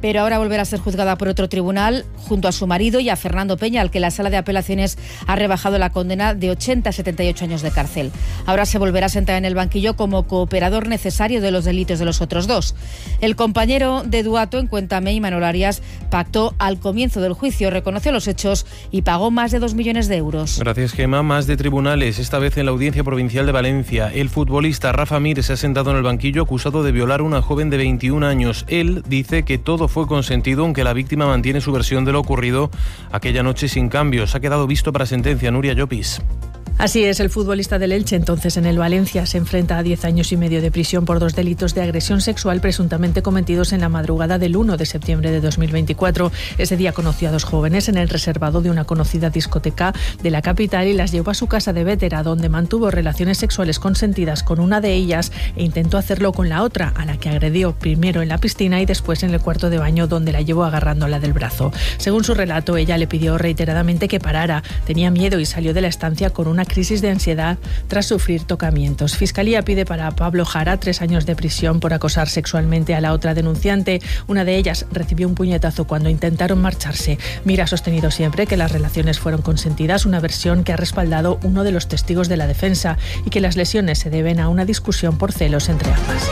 pero ahora volverá a ser juzgada por otro tribunal junto a su marido y a Fernando Peña, al que la Sala de Apelaciones ha rebajado la condena de ochenta a setenta y ocho años de cárcel. Ahora se volverá a sentar en el banquillo como cooperador necesario de los delitos de los otros dos. El compañero de Duato en Cuéntame, Imanol Arias, pactó al comienzo del juicio, reconoció los hechos y pagó más de dos millones de euros. Gracias, Gemma. Más de tribunales, esta vez en la Audiencia Provincial de Valencia. El futbolista Rafa Mir se ha sentado en el banquillo acusado de violar a una joven de veintiún años. Él dice que todo fue consentido, aunque la víctima mantiene su versión de lo ocurrido aquella noche sin cambios. Ha quedado visto para sentencia. Nuria Llopis. Así es, el futbolista del Elche, entonces en el Valencia, se enfrenta a diez años y medio de prisión por dos delitos de agresión sexual presuntamente cometidos en la madrugada del uno de septiembre de dos mil veinticuatro. Ese día conoció a dos jóvenes en el reservado de una conocida discoteca de la capital y las llevó a su casa de Vétera, donde mantuvo relaciones sexuales consentidas con una de ellas e intentó hacerlo con la otra, a la que agredió primero en la piscina y después en el cuarto de baño, donde la llevó agarrándola del brazo. Según su relato, ella le pidió reiteradamente que parara. Tenía miedo y salió de la estancia con una crisis de ansiedad tras sufrir tocamientos. Fiscalía pide para Pablo Jara tres años de prisión por acosar sexualmente a la otra denunciante. Una de ellas recibió un puñetazo cuando intentaron marcharse. Mira ha sostenido siempre que las relaciones fueron consentidas, una versión que ha respaldado uno de los testigos de la defensa, y que las lesiones se deben a una discusión por celos entre ambas.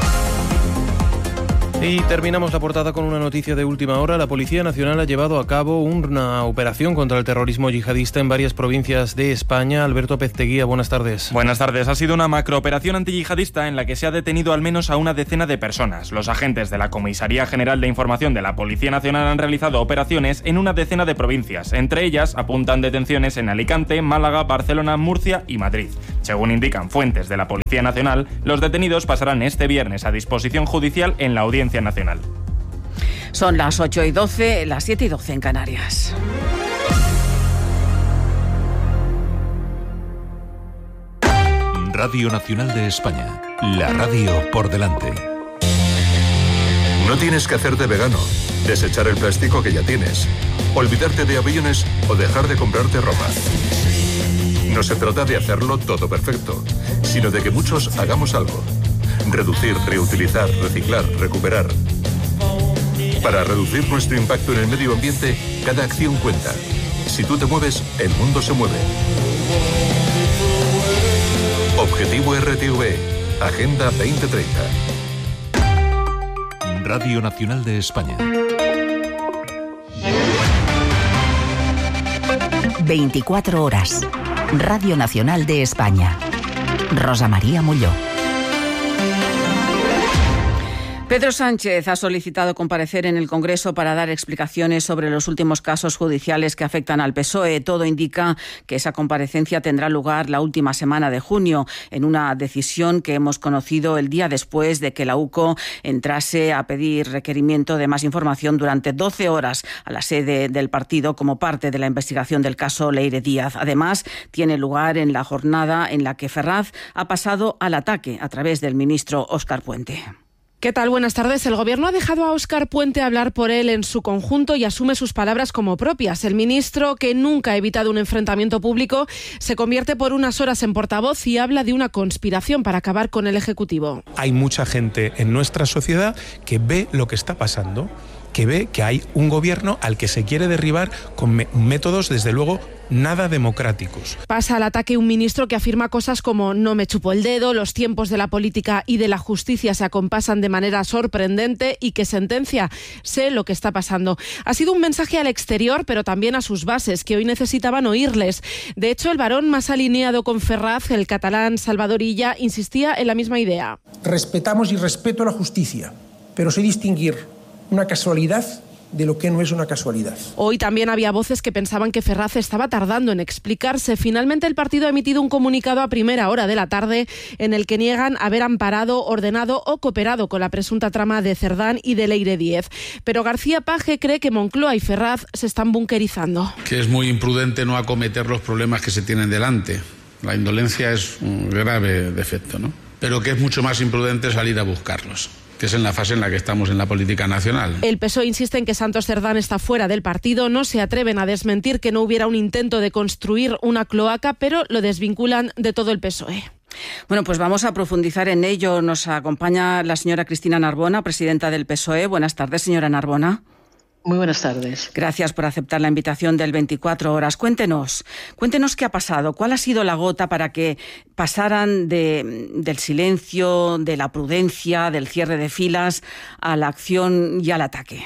Y terminamos la portada con una noticia de última hora. La Policía Nacional ha llevado a cabo una operación contra el terrorismo yihadista en varias provincias de España. Alberto Pezteguía, buenas tardes. Buenas tardes. Ha sido una macrooperación antiyihadista en la que se ha detenido al menos a una decena de personas. Los agentes de la Comisaría General de Información de la Policía Nacional han realizado operaciones en una decena de provincias. Entre ellas apuntan detenciones en Alicante, Málaga, Barcelona, Murcia y Madrid. Según indican fuentes de la Policía Nacional, los detenidos pasarán este viernes a disposición judicial en la Audiencia Nacional. Son las ocho y doce, las siete y doce en Canarias. Radio Nacional de España, la radio por delante. No tienes que hacerte vegano, desechar el plástico que ya tienes, olvidarte de aviones o dejar de comprarte ropa. No se trata de hacerlo todo perfecto, sino de que muchos hagamos algo. Reducir, reutilizar, reciclar, recuperar. Para reducir nuestro impacto en el medio ambiente, cada acción cuenta. Si tú te mueves, el mundo se mueve. Objetivo R T V, Agenda veinte treinta. Radio Nacional de España. veinticuatro horas. Radio Nacional de España. Rosa María Molló. Pedro Sánchez ha solicitado comparecer en el Congreso para dar explicaciones sobre los últimos casos judiciales que afectan al P S O E. Todo indica que esa comparecencia tendrá lugar la última semana de junio, en una decisión que hemos conocido el día después de que la U C O entrase a pedir requerimiento de más información durante doce horas a la sede del partido como parte de la investigación del caso Leire Díaz. Además, tiene lugar en la jornada en la que Ferraz ha pasado al ataque a través del ministro Óscar Puente. ¿Qué tal? Buenas tardes. El Gobierno ha dejado a Óscar Puente hablar por él en su conjunto y asume sus palabras como propias. El ministro, que nunca ha evitado un enfrentamiento público, se convierte por unas horas en portavoz y habla de una conspiración para acabar con el Ejecutivo. Hay mucha gente en nuestra sociedad que ve lo que está pasando, que ve que hay un gobierno al que se quiere derribar con métodos, desde luego, nada democráticos. Pasa al ataque un ministro que afirma cosas como no me chupo el dedo, los tiempos de la política y de la justicia se acompasan de manera sorprendente y que sentencia, sé lo que está pasando. Ha sido un mensaje al exterior, pero también a sus bases, que hoy necesitaban oírles. De hecho, el varón más alineado con Ferraz, el catalán Salvador Illa, insistía en la misma idea. Respetamos y respeto la justicia, pero sé distinguir una casualidad de lo que no es una casualidad. Hoy también había voces que pensaban que Ferraz estaba tardando en explicarse. Finalmente el partido ha emitido un comunicado a primera hora de la tarde en el que niegan haber amparado, ordenado o cooperado con la presunta trama de Cerdán y de Leire Díez. Pero García Page cree que Moncloa y Ferraz se están bunkerizando. Que es muy imprudente no acometer los problemas que se tienen delante. La indolencia es un grave defecto, ¿no? Pero que es mucho más imprudente salir a buscarlos, que es en la fase en la que estamos en la política nacional. El P S O E insiste en que Santos Cerdán está fuera del partido, no se atreven a desmentir que no hubiera un intento de construir una cloaca, pero lo desvinculan de todo el P S O E. Bueno, pues vamos a profundizar en ello. Nos acompaña la señora Cristina Narbona, presidenta del P S O E. Buenas tardes, señora Narbona. Muy buenas tardes. Gracias por aceptar la invitación del veinticuatro horas. Cuéntenos, cuéntenos qué ha pasado, cuál ha sido la gota para que pasaran de, del silencio, de la prudencia, del cierre de filas, a la acción y al ataque.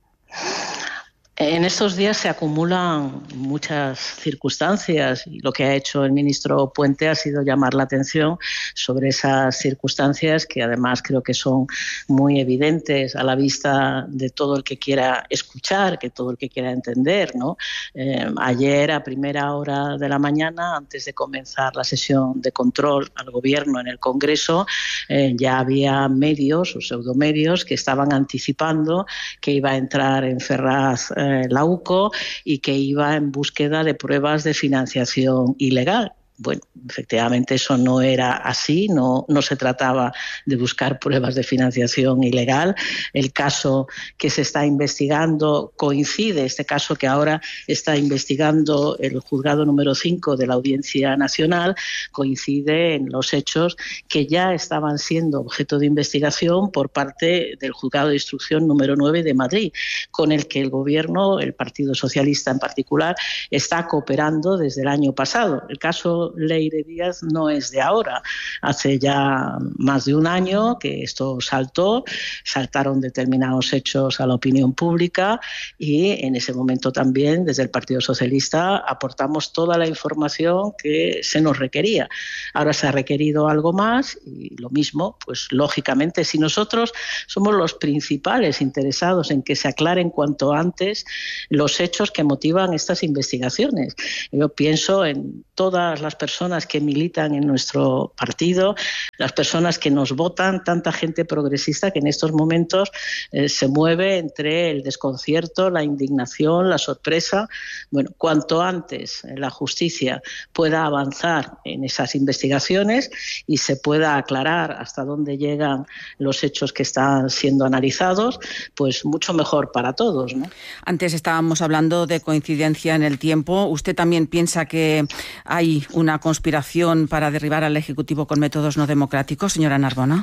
En estos días se acumulan muchas circunstancias y lo que ha hecho el ministro Puente ha sido llamar la atención sobre esas circunstancias que además creo que son muy evidentes a la vista de todo el que quiera escuchar, que todo el que quiera entender, ¿no? Eh, ayer a primera hora de la mañana, antes de comenzar la sesión de control al Gobierno en el Congreso, eh, ya había medios o pseudomedios que estaban anticipando que iba a entrar en Ferraz eh, la U C O y que iba en búsqueda de pruebas de financiación ilegal. Bueno, efectivamente eso no era así, no, no se trataba de buscar pruebas de financiación ilegal. El caso que se está investigando coincide, este caso que ahora está investigando el juzgado número cinco de la Audiencia Nacional, coincide en los hechos que ya estaban siendo objeto de investigación por parte del juzgado de instrucción número nueve de Madrid, con el que el Gobierno, el Partido Socialista en particular, está cooperando desde el año pasado. El caso Leire Díaz no es de ahora, hace ya más de un año que esto saltó, saltaron determinados hechos a la opinión pública y en ese momento también desde el Partido Socialista aportamos toda la información que se nos requería. Ahora se ha requerido algo más y lo mismo, pues lógicamente si nosotros somos los principales interesados en que se aclaren cuanto antes los hechos que motivan estas investigaciones. Yo pienso en todas las personas que militan en nuestro partido, las personas que nos votan, tanta gente progresista que en estos momentos eh, se mueve entre el desconcierto, la indignación, la sorpresa. Bueno, cuanto antes la justicia pueda avanzar en esas investigaciones y se pueda aclarar hasta dónde llegan los hechos que están siendo analizados, pues mucho mejor para todos, ¿no? Antes estábamos hablando de coincidencia en el tiempo. ¿Usted también piensa que hay una conspiración para derribar al Ejecutivo con métodos no democráticos, señora Narbona?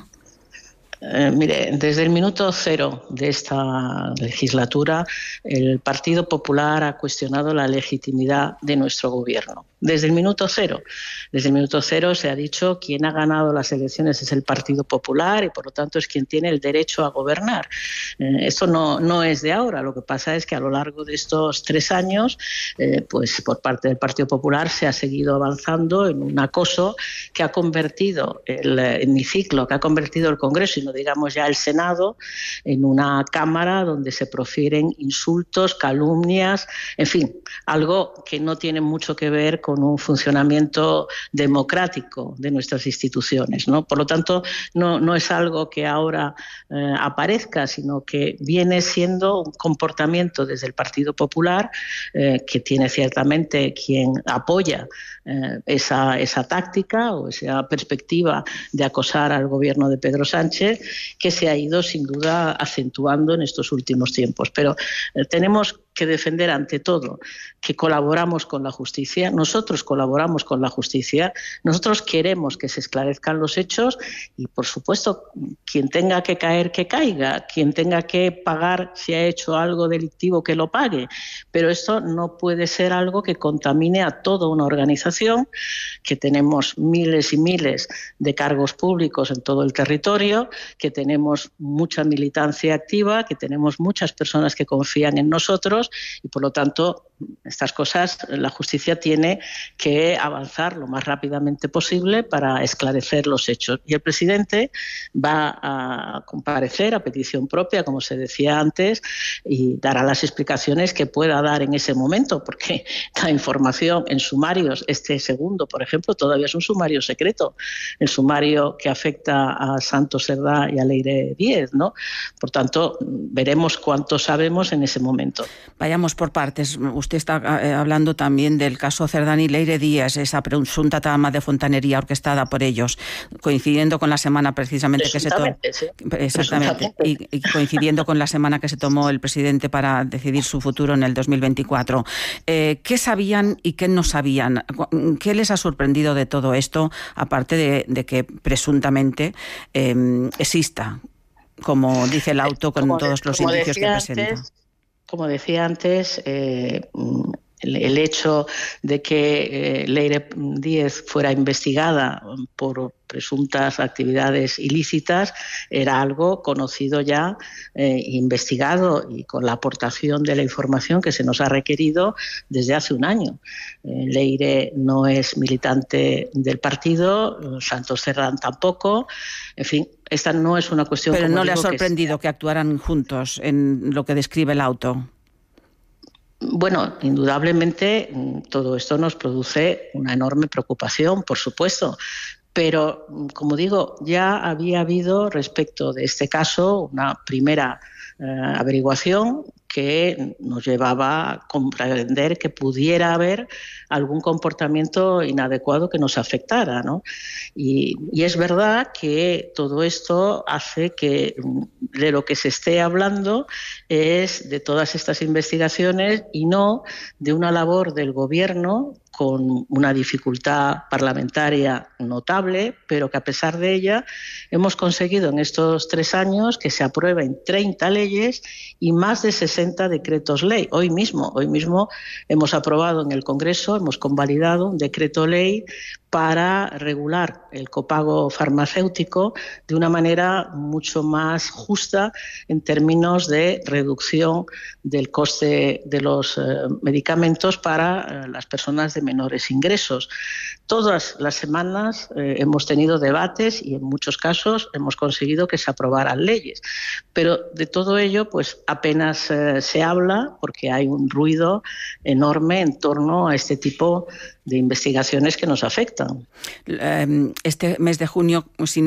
Eh, mire, desde el minuto cero de esta legislatura, el Partido Popular ha cuestionado la legitimidad de nuestro gobierno. Desde el minuto cero. Desde el minuto cero se ha dicho quien ha ganado las elecciones es el Partido Popular y por lo tanto es quien tiene el derecho a gobernar. Eh, esto no, no es de ahora. Lo que pasa es que a lo largo de estos tres años, eh, pues por parte del Partido Popular se ha seguido avanzando en un acoso que ha convertido el hemiciclo, que ha convertido el Congreso y no digamos ya el Senado, en una cámara donde se profieren insultos, calumnias, en fin, algo que no tiene mucho que ver con un funcionamiento democrático de nuestras instituciones, ¿no? Por lo tanto, no, no es algo que ahora eh, aparezca, sino que viene siendo un comportamiento desde el Partido Popular eh, que tiene ciertamente quien apoya eh, esa, esa táctica o esa perspectiva de acosar al gobierno de Pedro Sánchez, que se ha ido sin duda acentuando en estos últimos tiempos. Pero eh, tenemos que defender ante todo que colaboramos con la justicia. Nosotros colaboramos con la justicia, nosotros queremos que se esclarezcan los hechos y, por supuesto, quien tenga que caer, que caiga, quien tenga que pagar si ha hecho algo delictivo, que lo pague. Pero esto no puede ser algo que contamine a toda una organización, que tenemos miles y miles de cargos públicos en todo el territorio, que tenemos mucha militancia activa, que tenemos muchas personas que confían en nosotros y, por lo tanto, estas cosas la justicia tiene que avanzar lo más rápidamente posible para esclarecer los hechos. Y el presidente va a comparecer a petición propia, como se decía antes, y dará las explicaciones que pueda dar en ese momento, porque la información en sumarios, este segundo, por ejemplo, todavía es un sumario secreto, el sumario que afecta a Santos Cerdá y a Leire Díaz, ¿no? Por tanto, veremos cuánto sabemos en ese momento. Vayamos por partes. Usted está eh, hablando también del caso Cerdán y Leire Díaz, esa presunta trama de fontanería orquestada por ellos, coincidiendo con la semana precisamente que se tomó. Sí. Exactamente. Y, y coincidiendo con la semana que se tomó el presidente para decidir su futuro en el dos mil veinticuatro. Eh, ¿Qué sabían y qué no sabían? ¿Qué les ha sorprendido de todo esto, aparte de, de que presuntamente eh, exista, como dice el auto, con como todos de, los indicios que presenta? Antes, como decía antes, eh, el hecho de que eh, Leire Díez fuera investigada por presuntas actividades ilícitas era algo conocido ya, eh, investigado y con la aportación de la información que se nos ha requerido desde hace un año. Eh, Leire no es militante del partido, Santos Cerdán tampoco, en fin, esta no es una cuestión... Pero como no le ha digo, sorprendido que, que actuaran juntos en lo que describe el auto. Bueno, indudablemente todo esto nos produce una enorme preocupación, por supuesto, pero, como digo, ya había habido respecto de este caso una primera eh, averiguación que nos llevaba a comprender que pudiera haber algún comportamiento inadecuado que nos afectara, ¿no? Y, y es verdad que todo esto hace que de lo que se esté hablando es de todas estas investigaciones y no de una labor del Gobierno con una dificultad parlamentaria notable, pero que a pesar de ella hemos conseguido en estos tres años que se aprueben treinta leyes y más de sesenta decretos ley. Hoy mismo, hoy mismo hemos aprobado en el Congreso, hemos convalidado un decreto ley para regular el copago farmacéutico de una manera mucho más justa en términos de reducción del coste de los eh, medicamentos para eh, las personas de menores ingresos. Todas las semanas eh, hemos tenido debates y en muchos casos hemos conseguido que se aprobaran leyes. Pero de todo ello pues apenas eh, se habla porque hay un ruido enorme en torno a este tipo de investigaciones que nos afectan. Este mes de junio, sin